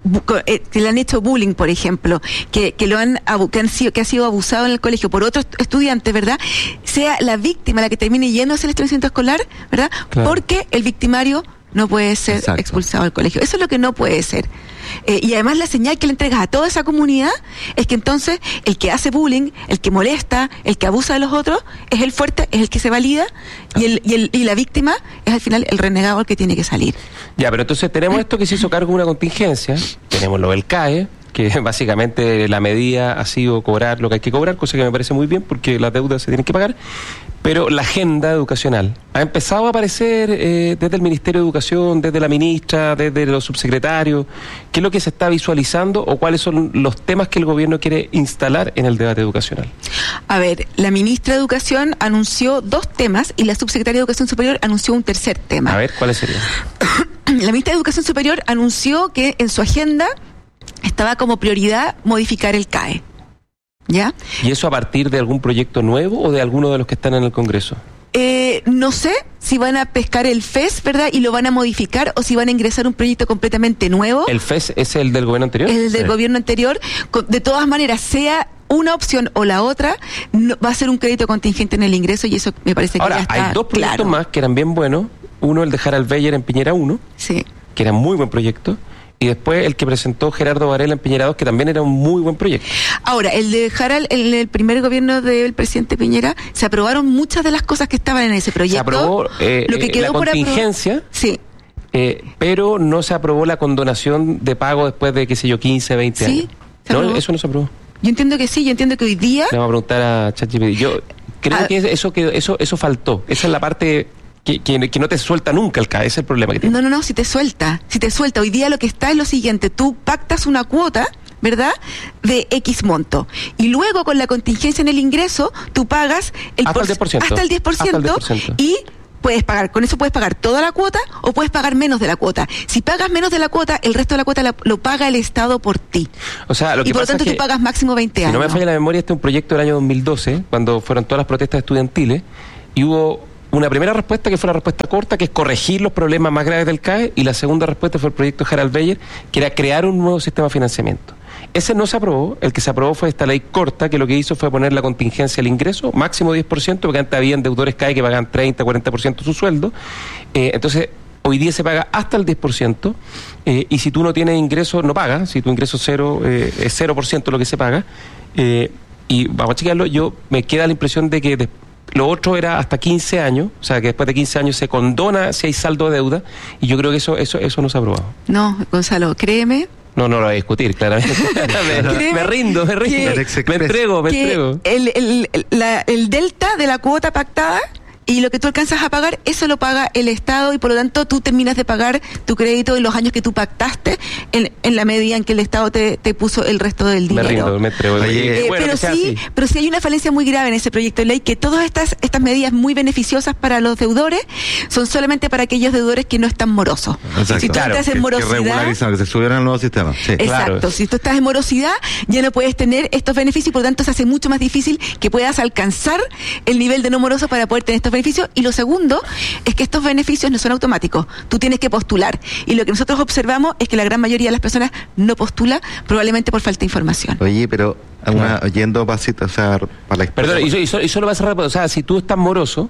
que le han hecho bullying, por ejemplo, que, que lo han que han sido que ha sido abusado en el colegio por otros estudiantes, ¿verdad?, sea la víctima la que termine yéndose al establecimiento escolar, ¿verdad? Claro. Porque el victimario no puede ser Exacto. expulsado del colegio. Eso es lo que no puede ser. Eh, y además la señal que le entregas a toda esa comunidad es que entonces el que hace bullying, el que molesta, el que abusa de los otros, es el fuerte, es el que se valida, y, el, y, el, y la víctima es al final el renegado el que tiene que salir. Ya, pero entonces tenemos esto que se hizo cargo de una contingencia, tenemos lo del C A E, que básicamente la medida ha sido cobrar lo que hay que cobrar, cosa que me parece muy bien porque las deudas se tienen que pagar, pero la agenda educacional ha empezado a aparecer eh, desde el Ministerio de Educación, desde la ministra, desde los subsecretarios. ¿Qué es lo que se está visualizando o cuáles son los temas que el gobierno quiere instalar en el debate educacional? A ver, la ministra de Educación anunció dos temas y la subsecretaria de Educación Superior anunció un tercer tema. A ver, ¿cuáles serían? La ministra de Educación Superior anunció que en su agenda estaba como prioridad modificar el C A E. ¿Ya? ¿Y eso a partir de algún proyecto nuevo o de alguno de los que están en el Congreso? Eh, no sé si van a pescar el F E S, ¿verdad? Y lo van a modificar o si van a ingresar un proyecto completamente nuevo. ¿El F E S es el del gobierno anterior? El del Sí. gobierno anterior. De todas maneras, sea una opción o la otra, no, va a ser un crédito contingente en el ingreso y eso me parece que Ahora, ya está hay dos proyectos claro. más que eran bien buenos. Uno, el de Harald Beyer en Piñera uno, Sí. que era muy buen proyecto. Y después el que presentó Gerardo Varela en Piñera dos, que también era un muy buen proyecto. Ahora, el de Harald, en el primer gobierno del presidente Piñera, se aprobaron muchas de las cosas que estaban en ese proyecto. Se aprobó eh, lo que eh, quedó la por apro- contingencia, Sí. eh, pero no se aprobó la condonación de pago después de, qué sé yo, quince, veinte Sí, años. se No, aprobó. eso no se aprobó. Yo entiendo que sí, yo entiendo que hoy día... Le vamos a preguntar a ChatGPT. Yo creo Ah. que eso, que eso eso faltó. Esa es la parte que, que, que no te suelta nunca el C A E. Ese es el problema que tiene. No, no, no, si te suelta, si te suelta. Hoy día lo que está es lo siguiente, tú pactas una cuota, ¿verdad?, de X monto. Y luego con la contingencia en el ingreso, tú pagas el Hasta el diez por ciento. hasta el diez por ciento, Hasta el diez por ciento. Y puedes pagar, con eso puedes pagar toda la cuota o puedes pagar menos de la cuota. Si pagas menos de la cuota, el resto de la cuota la- lo paga el Estado por ti. O sea, lo que Y por lo pasa tanto es tú que, pagas máximo veinte si años. no me falla la memoria, este es un proyecto del año dos mil doce, cuando fueron todas las protestas estudiantiles, y hubo una primera respuesta que fue la respuesta corta, que es corregir los problemas más graves del C A E, y la segunda respuesta fue el proyecto Harald Beyer, que era crear un nuevo sistema de financiamiento. Ese no se aprobó, el que se aprobó fue esta ley corta, que lo que hizo fue poner la contingencia al ingreso, máximo diez por ciento, porque antes habían deudores C A E que pagaban treinta, cuarenta por ciento de su sueldo. Eh, entonces, hoy día se paga hasta el diez por ciento, eh, y si tú no tienes ingreso, no pagas. Si tu ingreso cero, eh, es cero por ciento lo que se paga. Eh, y vamos a chequearlo, yo me queda la impresión de que de- lo otro era hasta quince años, o sea que después de quince años se condona si hay saldo de deuda, y yo creo que eso eso eso no se ha aprobado. No, Gonzalo, créeme No, no lo voy a discutir, claramente. me, Créeme me rindo, me rindo. que- Me entrego, me que entrego. el, el, el- la- el delta de la cuota pactada y lo que tú alcanzas a pagar, eso lo paga el Estado y por lo tanto tú terminas de pagar tu crédito en los años que tú pactaste en, en la medida en que el Estado te, te puso el resto del Me dinero. rindo, me entrego. Oye, Eh, Eh, bueno, pero que sea sí, así. pero sí hay una falencia muy grave en ese proyecto de ley, que todas estas estas medidas muy beneficiosas para los deudores son solamente para aquellos deudores que no están morosos. Exacto. Si tú Claro, estás Que- en que morosidad, regularizan, que se subieran al nuevo sistema. Sí. exacto, claro. si tú estás en morosidad ya no puedes tener estos beneficios y por lo tanto se hace mucho más difícil que puedas alcanzar el nivel de no moroso para poder tener estos beneficios. Y lo segundo es que estos beneficios no son automáticos, tú tienes que postular y lo que nosotros observamos es que la gran mayoría de las personas no postula, probablemente por falta de información. Oye, pero una, yendo pasito, o sea, para la historia. Perdón, y, so- y so- y solo va a cerrar, o sea, si tú estás moroso,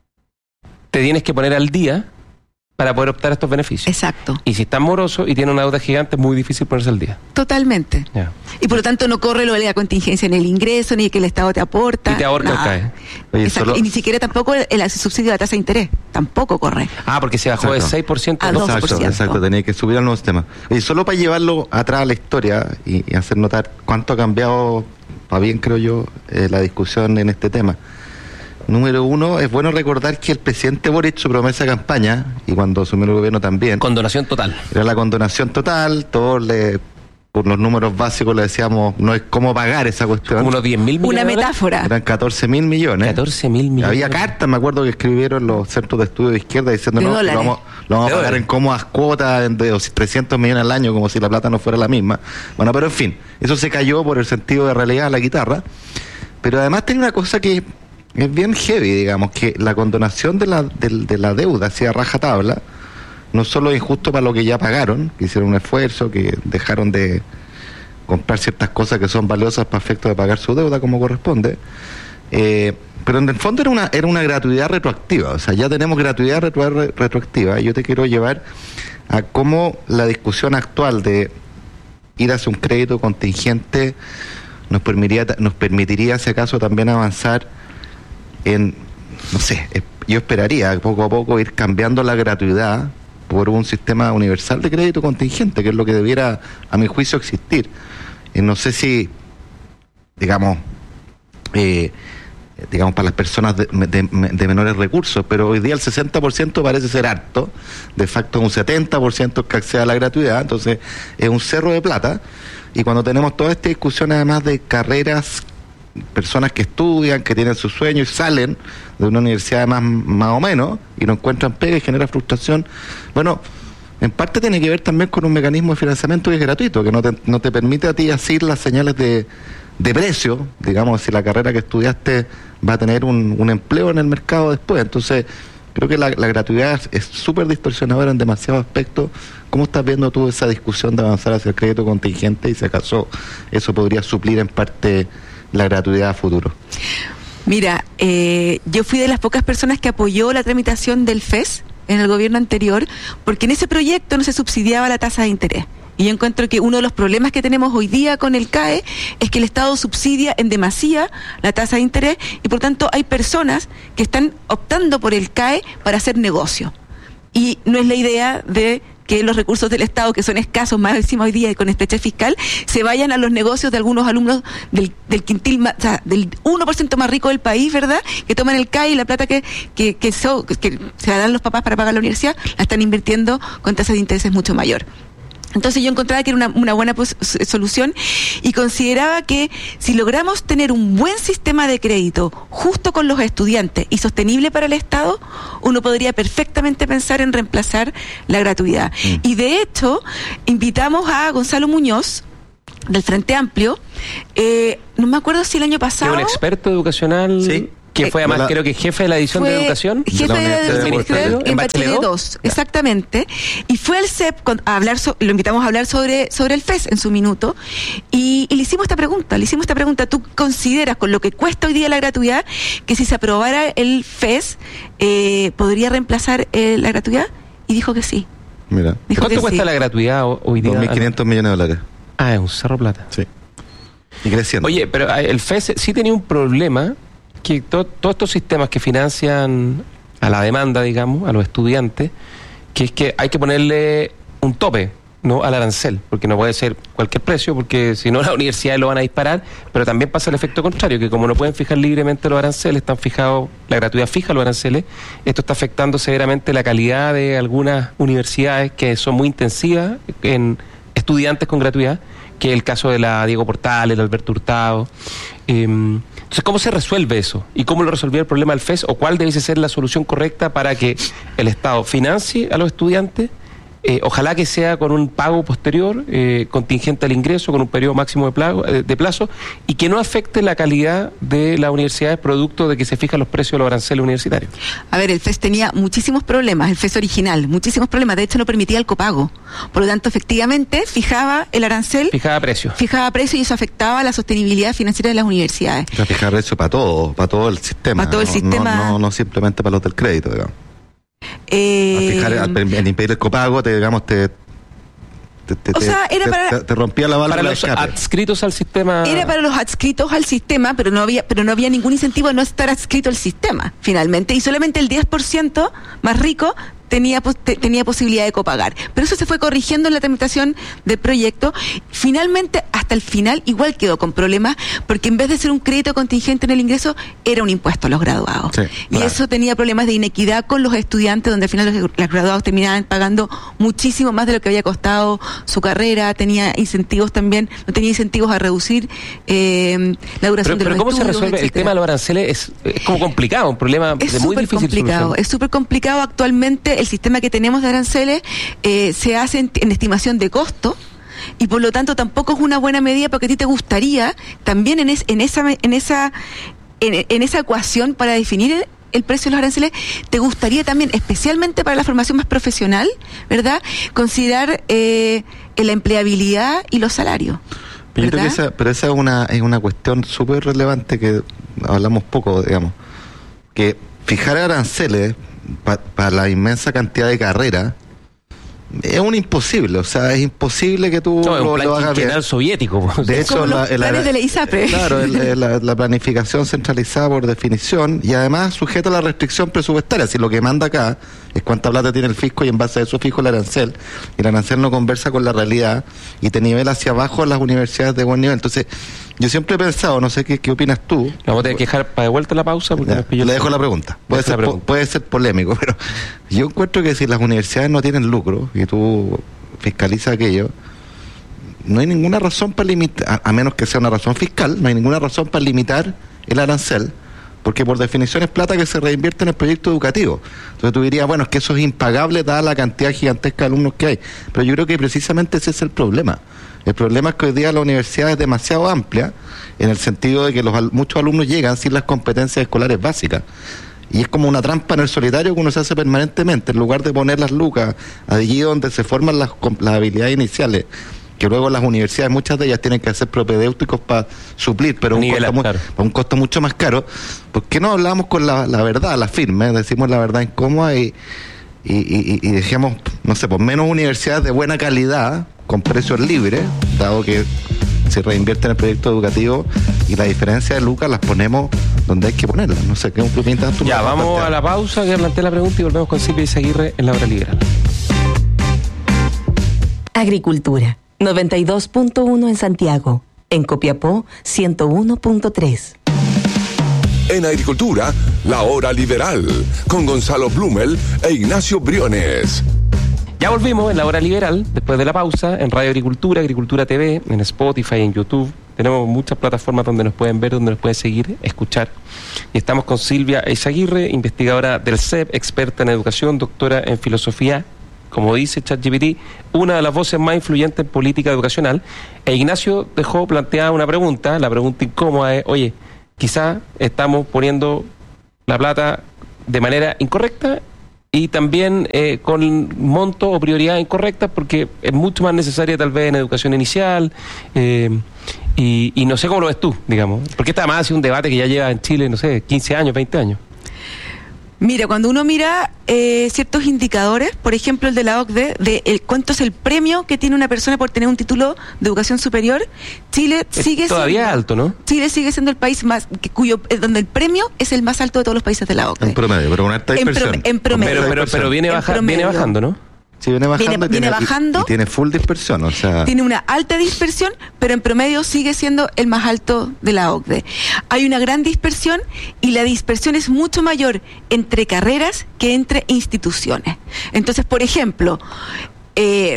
te tienes que poner al día para poder optar a estos beneficios. Exacto, Y si estás moroso y tienes una deuda gigante, es muy difícil ponerse al día. totalmente. Ya. Y por lo tanto no corre lo de la contingencia en el ingreso, ni que el Estado te aporta. Y te ahorca el nada. C A E. Oye, Exacto. solo- Y ni siquiera tampoco el, el subsidio de la tasa de interés, tampoco corre. Ah, porque se bajó Exacto. de seis por ciento a A dos dos por por ciento. ciento. Exacto, exacto, tenía que subir al nuevo sistema. Y solo para llevarlo atrás a la historia y, y hacer notar cuánto ha cambiado, para bien creo yo, eh, la discusión en este tema. Número uno, es bueno recordar que el presidente Boric, su promesa de campaña, y cuando asumió el gobierno también, Condonación total. era la condonación total, todos le, por los números básicos le decíamos, no es cómo pagar esa cuestión. Como unos diez mil millones. Una de dólares. metáfora. Eran catorce mil millones. catorce mil millones. Había cartas, me acuerdo, que escribieron los centros de estudio de izquierda diciendo De no, que lo dólares. vamos, lo vamos De a pagar dólares. en cómodas cuotas de trescientos millones al año, como si la plata no fuera la misma. Bueno, pero en fin, eso se cayó por el sentido de realidad de la guitarra. Pero además tiene una cosa que es bien heavy, digamos, que la condonación de la, de, de la deuda hacia rajatabla no solo es injusto para lo que ya pagaron, que hicieron un esfuerzo, que dejaron de comprar ciertas cosas que son valiosas para efecto de pagar su deuda como corresponde, eh, pero en el fondo era una era una gratuidad retroactiva. O sea, ya tenemos gratuidad retro- re- retroactiva y yo te quiero llevar a cómo la discusión actual de ir hacia un crédito contingente nos permitiría, nos permitiría si acaso también avanzar en, no sé, eh, yo esperaría poco a poco ir cambiando la gratuidad por un sistema universal de crédito contingente, que es lo que debiera, a mi juicio, existir. Y no sé si, digamos, eh, digamos para las personas de, de- de menores recursos, pero hoy día el sesenta por ciento parece ser harto, de facto un setenta por ciento que accede a la gratuidad, entonces es un cerro de plata, y cuando tenemos toda esta discusión además de carreras, personas que estudian, que tienen sus sueños y salen de una universidad más, más o menos y no encuentran pega y genera frustración, bueno, en parte tiene que ver también con un mecanismo de financiamiento que es gratuito, que no te, no te permite a ti asir las señales de, de precio, digamos, si la carrera que estudiaste va a tener un, un empleo en el mercado después. Entonces, creo que la, la gratuidad es súper distorsionadora en demasiados aspectos. ¿Cómo estás viendo tú esa discusión de avanzar hacia el crédito contingente y si acaso eso podría suplir en parte la gratuidad a futuro? Mira, eh, yo fui de las pocas personas que apoyó la tramitación del F E S en el gobierno anterior, porque en ese proyecto no se subsidiaba la tasa de interés. Y yo encuentro que uno de los problemas que tenemos hoy día con el C A E es que el Estado subsidia en demasía la tasa de interés y por tanto hay personas que están optando por el C A E para hacer negocio. Y no es la idea de que los recursos del Estado, que son escasos más encima hoy día y con estrechez fiscal, se vayan a los negocios de algunos alumnos del, del quintil, más, o sea, del uno por ciento más rico del país, ¿verdad? Que toman el C A E y la plata que, que, que, so, que se la dan los papás para pagar la universidad, la están invirtiendo con tasas de intereses mucho mayor. Entonces yo encontraba que era una, una buena pos- solución y consideraba que si logramos tener un buen sistema de crédito justo con los estudiantes y sostenible para el Estado, uno podría perfectamente pensar en reemplazar la gratuidad. Mm. Y de hecho, invitamos a Gonzalo Muñoz, del Frente Amplio, eh, no me acuerdo si el año pasado... Un experto educacional... Sí. Que fue además, la, creo que jefe de la edición de educación. Jefe de la edición en Bachelet dos, exactamente. Y fue al C E P a hablar, so, lo invitamos a hablar sobre, sobre el F E S en su minuto. Y, y le hicimos esta pregunta, le hicimos esta pregunta, ¿tú consideras con lo que cuesta hoy día la gratuidad que si se aprobara el F E S eh, podría reemplazar eh, la gratuidad? Y dijo que sí. Mira. Dijo ¿Cuánto que cuesta sí. la gratuidad hoy día? dos mil quinientos millones de dólares. Ah, es un cerro plata. Sí. Y creciendo. Oye, pero el F E S sí tenía un problema, que to, todos estos sistemas que financian a la demanda, digamos, a los estudiantes, que es que hay que ponerle un tope, ¿no?, al arancel, porque no puede ser cualquier precio, porque si no las universidades lo van a disparar, pero también pasa el efecto contrario, que como no pueden fijar libremente los aranceles, están fijados, la gratuidad fija los aranceles, esto está afectando severamente la calidad de algunas universidades que son muy intensivas en estudiantes con gratuidad, que es el caso de la Diego Portales, la Alberto Hurtado. Eh, entonces, ¿cómo se resuelve eso? ¿Y cómo lo resolvía el problema del F E S? ¿O cuál debe ser la solución correcta para que el Estado financie a los estudiantes? Eh, ojalá que sea con un pago posterior, eh, contingente al ingreso, con un periodo máximo de plazo, eh, de plazo, y que no afecte la calidad de las universidades producto de que se fijan los precios de los aranceles universitarios. A ver, el F E S tenía muchísimos problemas, el F E S original, muchísimos problemas, de hecho no permitía el copago. Por lo tanto, efectivamente, fijaba el arancel. Fijaba precio. Fijaba precio y eso afectaba la sostenibilidad financiera de las universidades. O sea, fijar precio para todo, para todo el sistema. Para todo el no, sistema. No, no, no simplemente para los del crédito, digamos. Eh, Al fijar, al, al impedir el copago, te, digamos, te, te, te, o sea, era te, para, te, te rompía la válvula para los de escape. adscritos al sistema. Era para los adscritos al sistema, pero no había, pero no había ningún incentivo a no estar adscrito al sistema, finalmente, y solamente el diez por ciento más rico tenía, te, tenía posibilidad de copagar. Pero eso se fue corrigiendo en la tramitación del proyecto. Finalmente, hasta el final, igual quedó con problemas, porque en vez de ser un crédito contingente en el ingreso, era un impuesto a los graduados. Sí, y claro. eso tenía problemas de inequidad con los estudiantes, donde al final los, los graduados terminaban pagando muchísimo más de lo que había costado su carrera, tenía incentivos también, no tenía incentivos a reducir eh, la duración pero, de los pero ¿cómo estudios, se resuelve etcétera. el tema de los aranceles? Es, es como complicado, un problema Es de muy súper difícil complicado, solución. es súper complicado actualmente. El sistema que tenemos de aranceles eh, se hace en, en estimación de costo y por lo tanto tampoco es una buena medida, porque a ti te gustaría también en, es, en esa en esa en, en esa ecuación para definir el, el precio de los aranceles, te gustaría también, especialmente para la formación más profesional, ¿verdad?, considerar eh, la empleabilidad y los salarios. Pero, yo creo que esa, pero esa es una, es una cuestión súper relevante que hablamos poco, digamos, que fijar aranceles para pa la inmensa cantidad de carreras es un imposible, o sea, es imposible que tú no, es un lo, plan lo hagas bien. soviético. De hecho, como la, los la, planes la, de la ISAPRE. Claro, el, la, la planificación centralizada por definición y además sujeta a la restricción presupuestaria. Si lo que manda acá es cuánta plata tiene el fisco y en base a eso fijo el arancel, y el arancel no conversa con la realidad y te nivela hacia abajo a las universidades de buen nivel. Entonces, yo siempre he pensado, no sé qué, qué opinas tú. Nos vamos a tener que dejar para de vuelta la pausa porque Ya, nos pilló le el- dejo la pregunta. Puede Deja ser, la pregunta. po- puede ser polémico, pero yo encuentro que si las universidades no tienen lucro y tú fiscalizas aquello, no hay ninguna razón para limitar, a, a menos que sea una razón fiscal, no hay ninguna razón para limitar el arancel, porque por definición es plata que se reinvierte en el proyecto educativo. Entonces tú dirías, bueno, es que eso es impagable dada la cantidad gigantesca de alumnos que hay, pero yo creo que precisamente ese es el problema. El problema es que hoy día la universidad es demasiado amplia, en el sentido de que los, muchos alumnos llegan sin las competencias escolares básicas. Y es como una trampa en el solitario que uno se hace permanentemente, en lugar de poner las lucas allí donde se forman las, las habilidades iniciales, que luego las universidades, muchas de ellas tienen que hacer propedéuticos para suplir, pero un costo, claro. un costo mucho más caro. ¿Por qué no hablamos con la, la verdad, la firme? Decimos la verdad incómoda y, y, y, y dejemos, no sé, por menos universidades de buena calidad, con precios libres, dado que se reinvierte en el proyecto educativo, y la diferencia de lucas las ponemos donde hay que ponerlas. No sé, ¿qué piensas tú? Ya, vamos a la pausa, que planteé la pregunta, y volvemos con Silvia Izaguirre en la hora liberal. Agricultura, noventa y dos punto uno en Santiago. En Copiapó, ciento uno punto tres. En Agricultura, la hora liberal, con Gonzalo Blumel e Ignacio Briones. Ya volvimos en la hora liberal, después de la pausa, en Radio Agricultura, Agricultura T V, en Spotify, en YouTube. Tenemos muchas plataformas donde nos pueden ver, donde nos pueden seguir, escuchar. Y estamos con Silvia Izaguirre, investigadora del C E P, experta en educación, doctora en filosofía, como dice ChatGPT, una de las voces más influyentes en política educacional. E Ignacio dejó planteada una pregunta, la pregunta incómoda es, oye, quizá estamos poniendo la plata de manera incorrecta y también eh, con monto o prioridad incorrecta, porque es mucho más necesaria tal vez en educación inicial, eh, y, y no sé cómo lo ves tú, digamos, porque esta además ha sido un debate que ya lleva en Chile, no sé, quince años, veinte años. Mira, cuando uno mira eh, ciertos indicadores, por ejemplo el de la O C D E, de el, cuánto es el premio que tiene una persona por tener un título de educación superior, Chile es sigue todavía siendo, alto, ¿no? Chile sigue siendo el país más que, cuyo eh, donde el premio es el más alto de todos los países de la O C D E. En promedio, pero una alta dispersión. En, pro, en promedio. Pero, pero, pero viene, baja, viene bajando, ¿no? Sí, viene bajando, viene, y, tiene, viene bajando y, y tiene full dispersión, o sea... Tiene una alta dispersión, pero en promedio sigue siendo el más alto de la O C D E. Hay una gran dispersión, y la dispersión es mucho mayor entre carreras que entre instituciones. Entonces, por ejemplo, eh,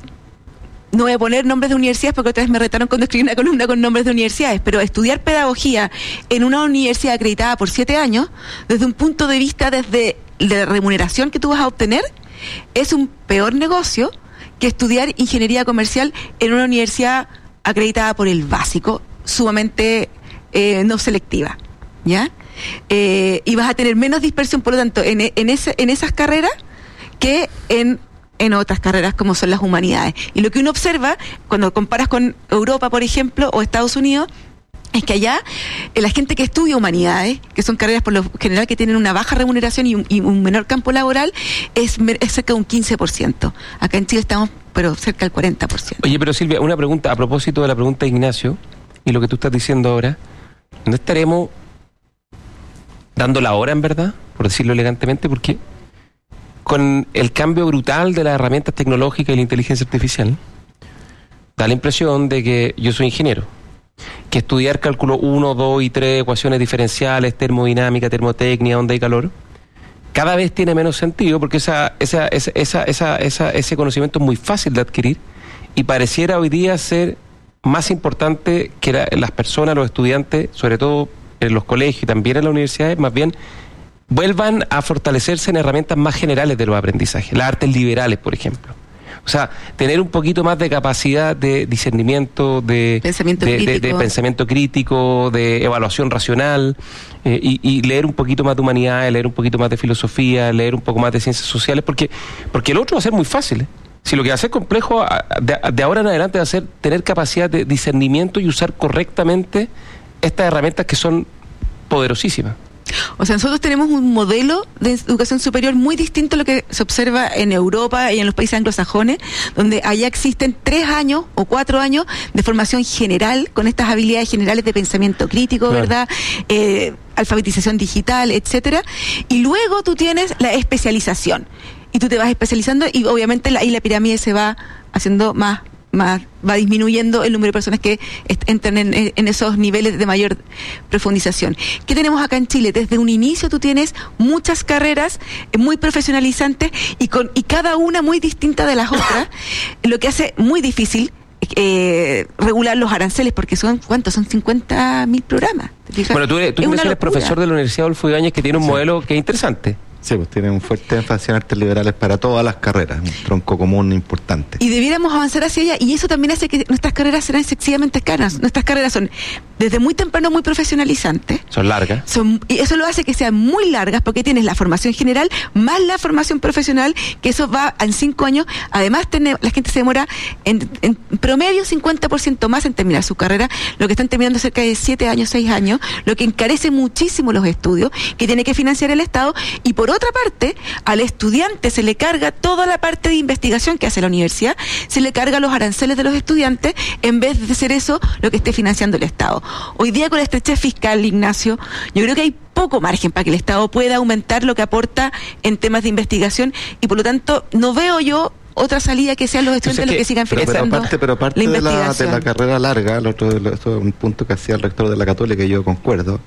no voy a poner nombres de universidades porque otra vez me retaron cuando escribí una columna con nombres de universidades, pero estudiar pedagogía en una universidad acreditada por siete años, desde un punto de vista desde la remuneración que tú vas a obtener, es un peor negocio que estudiar ingeniería comercial en una universidad acreditada por el básico, sumamente eh, no selectiva, ¿ya? Eh, y vas a tener menos dispersión, por lo tanto, en, en, ese, en esas carreras que en, en otras carreras como son las humanidades. Y lo que uno observa, cuando comparas con Europa, por ejemplo, o Estados Unidos, es que allá eh, la gente que estudia humanidades, que son carreras por lo general que tienen una baja remuneración y un, y un menor campo laboral, es, es cerca de un quince por ciento. Acá en Chile estamos, pero cerca del cuarenta por ciento. Oye, pero Silvia, una pregunta a propósito de la pregunta de Ignacio y lo que tú estás diciendo ahora. ¿No estaremos dando la hora, en verdad, por decirlo elegantemente? Porque con el cambio brutal de las herramientas tecnológicas y la inteligencia artificial, da la impresión de que yo soy ingeniero, que estudiar cálculo uno, dos y tres, ecuaciones diferenciales, termodinámica, termotecnia, onda y calor, cada vez tiene menos sentido, porque esa, esa, esa, esa, esa, esa, ese conocimiento es muy fácil de adquirir y pareciera hoy día ser más importante que la, las personas, los estudiantes, sobre todo en los colegios y también en las universidades, más bien vuelvan a fortalecerse en herramientas más generales de los aprendizajes, las artes liberales, por ejemplo. O sea, tener un poquito más de capacidad de discernimiento, de pensamiento, de, crítico. De, de pensamiento crítico, de evaluación racional, eh, y, y leer un poquito más de humanidades, leer un poquito más de filosofía, leer un poco más de ciencias sociales, porque porque el otro va a ser muy fácil, ¿eh? Si lo que va a ser complejo de, de ahora en adelante va a ser tener capacidad de discernimiento y usar correctamente estas herramientas que son poderosísimas. O sea, nosotros tenemos un modelo de educación superior muy distinto a lo que se observa en Europa y en los países anglosajones, donde allá existen tres años o cuatro años de formación general, con estas habilidades generales de pensamiento crítico, claro. ¿verdad? Eh, alfabetización digital, etcétera. Y luego tú tienes la especialización. Y tú te vas especializando y obviamente la, ahí la pirámide se va haciendo más más va disminuyendo el número de personas que est- entran en, en esos niveles de mayor profundización. ¿Qué tenemos acá en Chile? Desde un inicio tú tienes muchas carreras eh, muy profesionalizantes y con y cada una muy distinta de las otras, lo que hace muy difícil eh, regular los aranceles, porque son, ¿cuántos? Son cincuenta mil programas. Bueno, tú, eres, tú eres locura. Profesor de la Universidad Adolfo Ibáñez, que tiene un sí. modelo que es interesante. Sí, pues tiene un fuerte énfasis en artes liberales para todas las carreras, un tronco común importante. Y debiéramos avanzar hacia ella, y eso también hace que nuestras carreras sean excesivamente caras. Nuestras carreras son desde muy temprano muy profesionalizantes. Son largas. Son, y eso lo hace que sean muy largas, porque tienes la formación general más la formación profesional, que eso va en cinco años. Además, tiene, la gente se demora en, en promedio cincuenta por ciento más en terminar su carrera, lo que están terminando cerca de siete años, seis años, lo que encarece muchísimo los estudios, que tiene que financiar el Estado. Y por otra parte, al estudiante se le carga toda la parte de investigación que hace la universidad, se le carga los aranceles de los estudiantes, en vez de ser eso lo que esté financiando el Estado. Hoy día, con la estrechez fiscal, Ignacio, yo creo que hay poco margen para que el Estado pueda aumentar lo que aporta en temas de investigación, y por lo tanto no veo yo otra salida que sean los estudiantes los que, que sigan financiando pero aparte, pero aparte la de, la, de la carrera larga, el otro, esto es un punto que hacía el rector de la Católica, y yo concuerdo,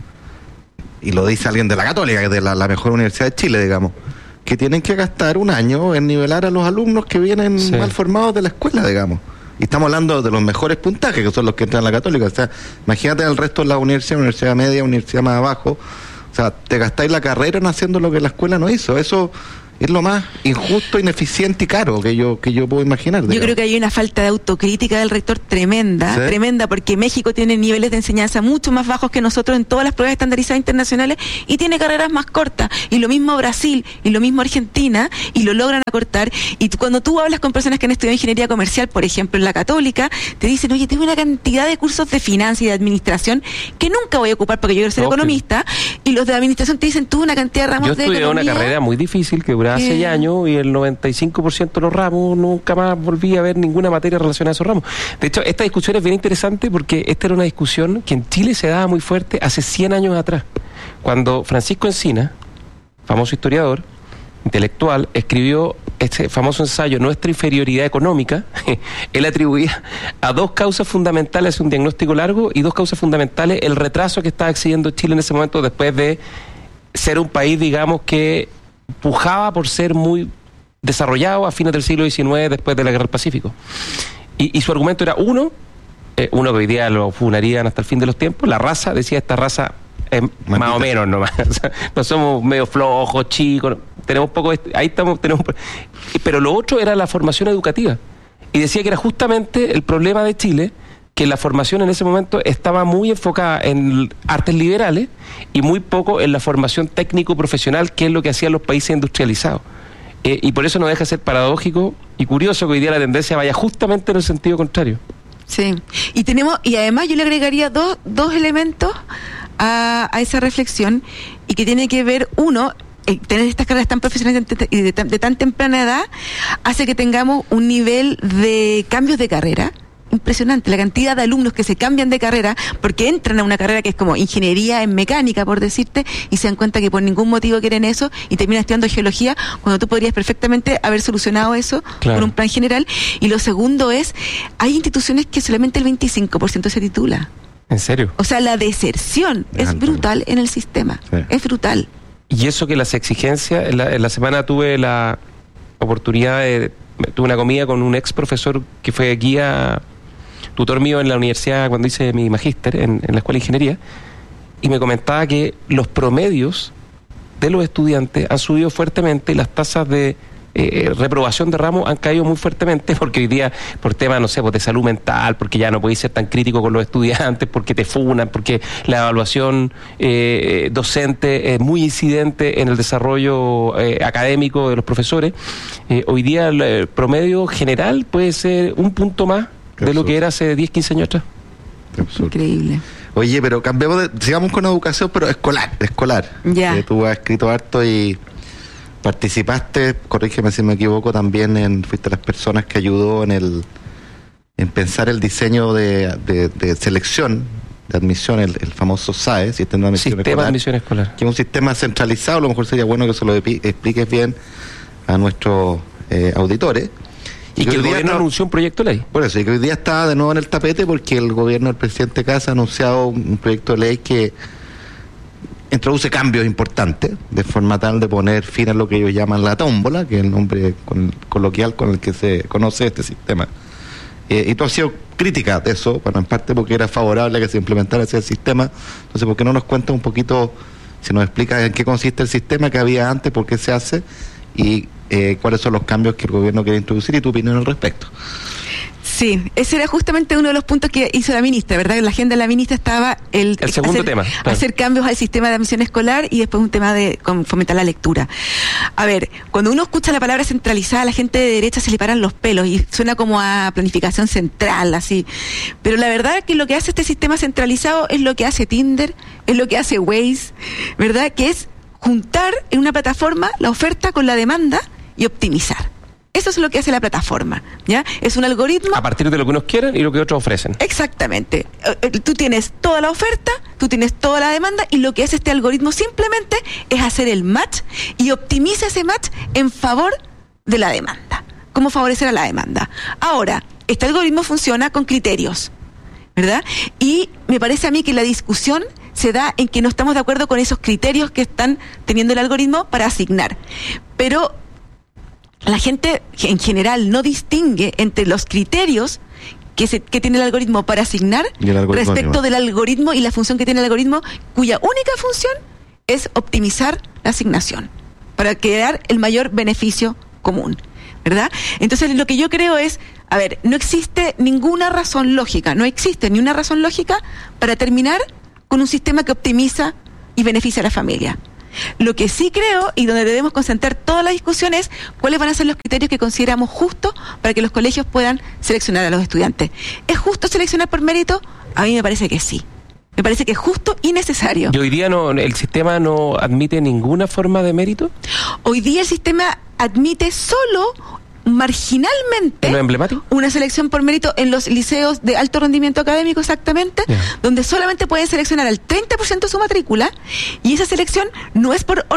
y lo dice alguien de la Católica, que es de la, la mejor universidad de Chile, digamos, que tienen que gastar un año en nivelar a los alumnos que vienen sí. mal formados de la escuela, digamos. Y estamos hablando de los mejores puntajes, que son los que entran a la Católica. O sea, imagínate el resto de la universidad, universidad media, universidad más abajo. O sea, te gastáis la carrera en haciendo lo que la escuela no hizo. Eso es lo más injusto, ineficiente y caro que yo que yo puedo imaginar. Digamos. Yo creo que hay una falta de autocrítica del rector tremenda, ¿sí? tremenda, porque México tiene niveles de enseñanza mucho más bajos que nosotros en todas las pruebas estandarizadas internacionales, y tiene carreras más cortas, y lo mismo Brasil, y lo mismo Argentina, y lo logran acortar. Y tú, cuando tú hablas con personas que han estudiado ingeniería comercial, por ejemplo, en la Católica, te dicen, oye, tengo una cantidad de cursos de finanzas y de administración que nunca voy a ocupar porque yo quiero ser okay. economista, y los de administración te dicen, tuve una cantidad de ramos yo de economía. Yo estudié una carrera muy difícil que duraba seis eh. años, y el noventa y cinco por ciento de los ramos nunca más volví a ver ninguna materia relacionada a esos ramos. De hecho, esta discusión es bien interesante, porque esta era una discusión que en Chile se daba muy fuerte hace cien años atrás, cuando Francisco Encina, famoso historiador, intelectual, escribió este famoso ensayo Nuestra inferioridad económica. Él atribuía a dos causas fundamentales un diagnóstico largo, y dos causas fundamentales el retraso que estaba exhibiendo Chile en ese momento, después de ser un país, digamos, que pujaba por ser muy desarrollado a fines del siglo diecinueve, después de la Guerra del Pacífico. Y, y su argumento era, uno, eh, uno que hoy día lo funarían hasta el fin de los tiempos, la raza, decía, esta raza es más o menos nomás, o sea, no somos medio flojos, chicos, tenemos poco, ahí estamos, tenemos, pero lo otro era la formación educativa, y decía que era justamente el problema de Chile, que la formación en ese momento estaba muy enfocada en artes liberales y muy poco en la formación técnico-profesional, que es lo que hacían los países industrializados. Eh, y por eso no deja de ser paradójico y curioso que hoy día la tendencia vaya justamente en el sentido contrario. Sí, y tenemos, y además yo le agregaría dos, dos elementos a, a esa reflexión, y que tiene que ver, uno, eh, tener estas carreras tan profesionales y de, de, de tan temprana edad hace que tengamos un nivel de cambios de carrera impresionante, la cantidad de alumnos que se cambian de carrera porque entran a una carrera que es como ingeniería en mecánica, por decirte, y se dan cuenta que por ningún motivo quieren eso y terminan estudiando geología, cuando tú podrías perfectamente haber solucionado eso claro. con un plan general. Y lo segundo es, hay instituciones que solamente el veinticinco por ciento se titula. ¿En serio? O sea, la deserción es, es brutal en el sistema, sí. es brutal. Y eso que las exigencias, en la, en la semana tuve la oportunidad de, tuve una comida con un ex profesor que fue guía, tutor mío en la universidad cuando hice mi magíster en, en la escuela de ingeniería, y me comentaba que los promedios de los estudiantes han subido fuertemente y las tasas de eh, reprobación de ramos han caído muy fuertemente, porque hoy día por temas, no sé, pues de salud mental, porque ya no podéis ser tan crítico con los estudiantes, porque te funan, porque la evaluación eh, docente es muy incidente en el desarrollo eh, académico de los profesores. Eh, hoy día el, el promedio general puede ser un punto más de lo que era hace diez, quince años atrás. Increíble. Oye, pero cambiemos de, sigamos con educación, pero escolar, escolar. Ya. Que tú has escrito harto y participaste, corrígeme si me equivoco, también en, fuiste las personas que ayudó en el en pensar el diseño de, de, de selección, de admisión, el, el famoso S A E, Sistema de Admisión Sistema Escolar. de Admisión Escolar. Que es un sistema centralizado, a lo mejor sería bueno que se lo expliques bien a nuestros eh, auditores. Y, y que, que el gobierno está, anunció un proyecto de ley. Por eso, y que hoy día está de nuevo en el tapete porque el gobierno del presidente Kast ha anunciado un proyecto de ley que introduce cambios importantes, de forma tal de poner fin a lo que ellos llaman la tómbola, que es el nombre con, coloquial con el que se conoce este sistema Eh, y tú has sido crítica de eso, bueno, en parte porque era favorable a que se implementara ese sistema. Entonces, ¿por qué no nos cuentas un poquito, si nos explicas en qué consiste el sistema que había antes, por qué se hace y eh, cuáles son los cambios que el gobierno quiere introducir y tu opinión al respecto? Sí, ese era justamente uno de los puntos que hizo la ministra, ¿verdad? En la agenda de la ministra estaba el, el segundo hacer, tema, claro. hacer cambios al sistema de admisión escolar y después un tema de fomentar la lectura. A ver, cuando uno escucha la palabra centralizada, a la gente de derecha se le paran los pelos y suena como a planificación central, así. Pero la verdad es que lo que hace este sistema centralizado es lo que hace Tinder, es lo que hace Waze, ¿verdad? Que es juntar en una plataforma la oferta con la demanda y optimizar. Eso es lo que hace la plataforma, ¿ya? Es un algoritmo... A partir de lo que unos quieren y lo que otros ofrecen. Exactamente. Tú tienes toda la oferta, tú tienes toda la demanda y lo que hace este algoritmo simplemente es hacer el match y optimiza ese match en favor de la demanda. ¿Cómo favorecer a la demanda? Ahora, este algoritmo funciona con criterios, ¿verdad? Y me parece a mí que la discusión se da en que no estamos de acuerdo con esos criterios que están teniendo el algoritmo para asignar. Pero... la gente en general no distingue entre los criterios que, se, que tiene el algoritmo para asignar algoritmo respecto mismo. del algoritmo y la función que tiene el algoritmo, cuya única función es optimizar la asignación para crear el mayor beneficio común, ¿verdad? Entonces lo que yo creo es, a ver, no existe ninguna razón lógica, no existe ni una razón lógica para terminar con un sistema que optimiza y beneficia a la familia. Lo que sí creo y donde debemos concentrar toda la discusión es cuáles van a ser los criterios que consideramos justos para que los colegios puedan seleccionar a los estudiantes. ¿Es justo seleccionar por mérito? A mí me parece que sí. Me parece que es justo y necesario. ¿Y hoy día no, el sistema no admite ninguna forma de mérito? Hoy día el sistema admite solo marginalmente ¿No emblemático? una selección por mérito en los liceos de alto rendimiento académico, exactamente, yeah. donde solamente pueden seleccionar al treinta por ciento de su matrícula y esa selección no es por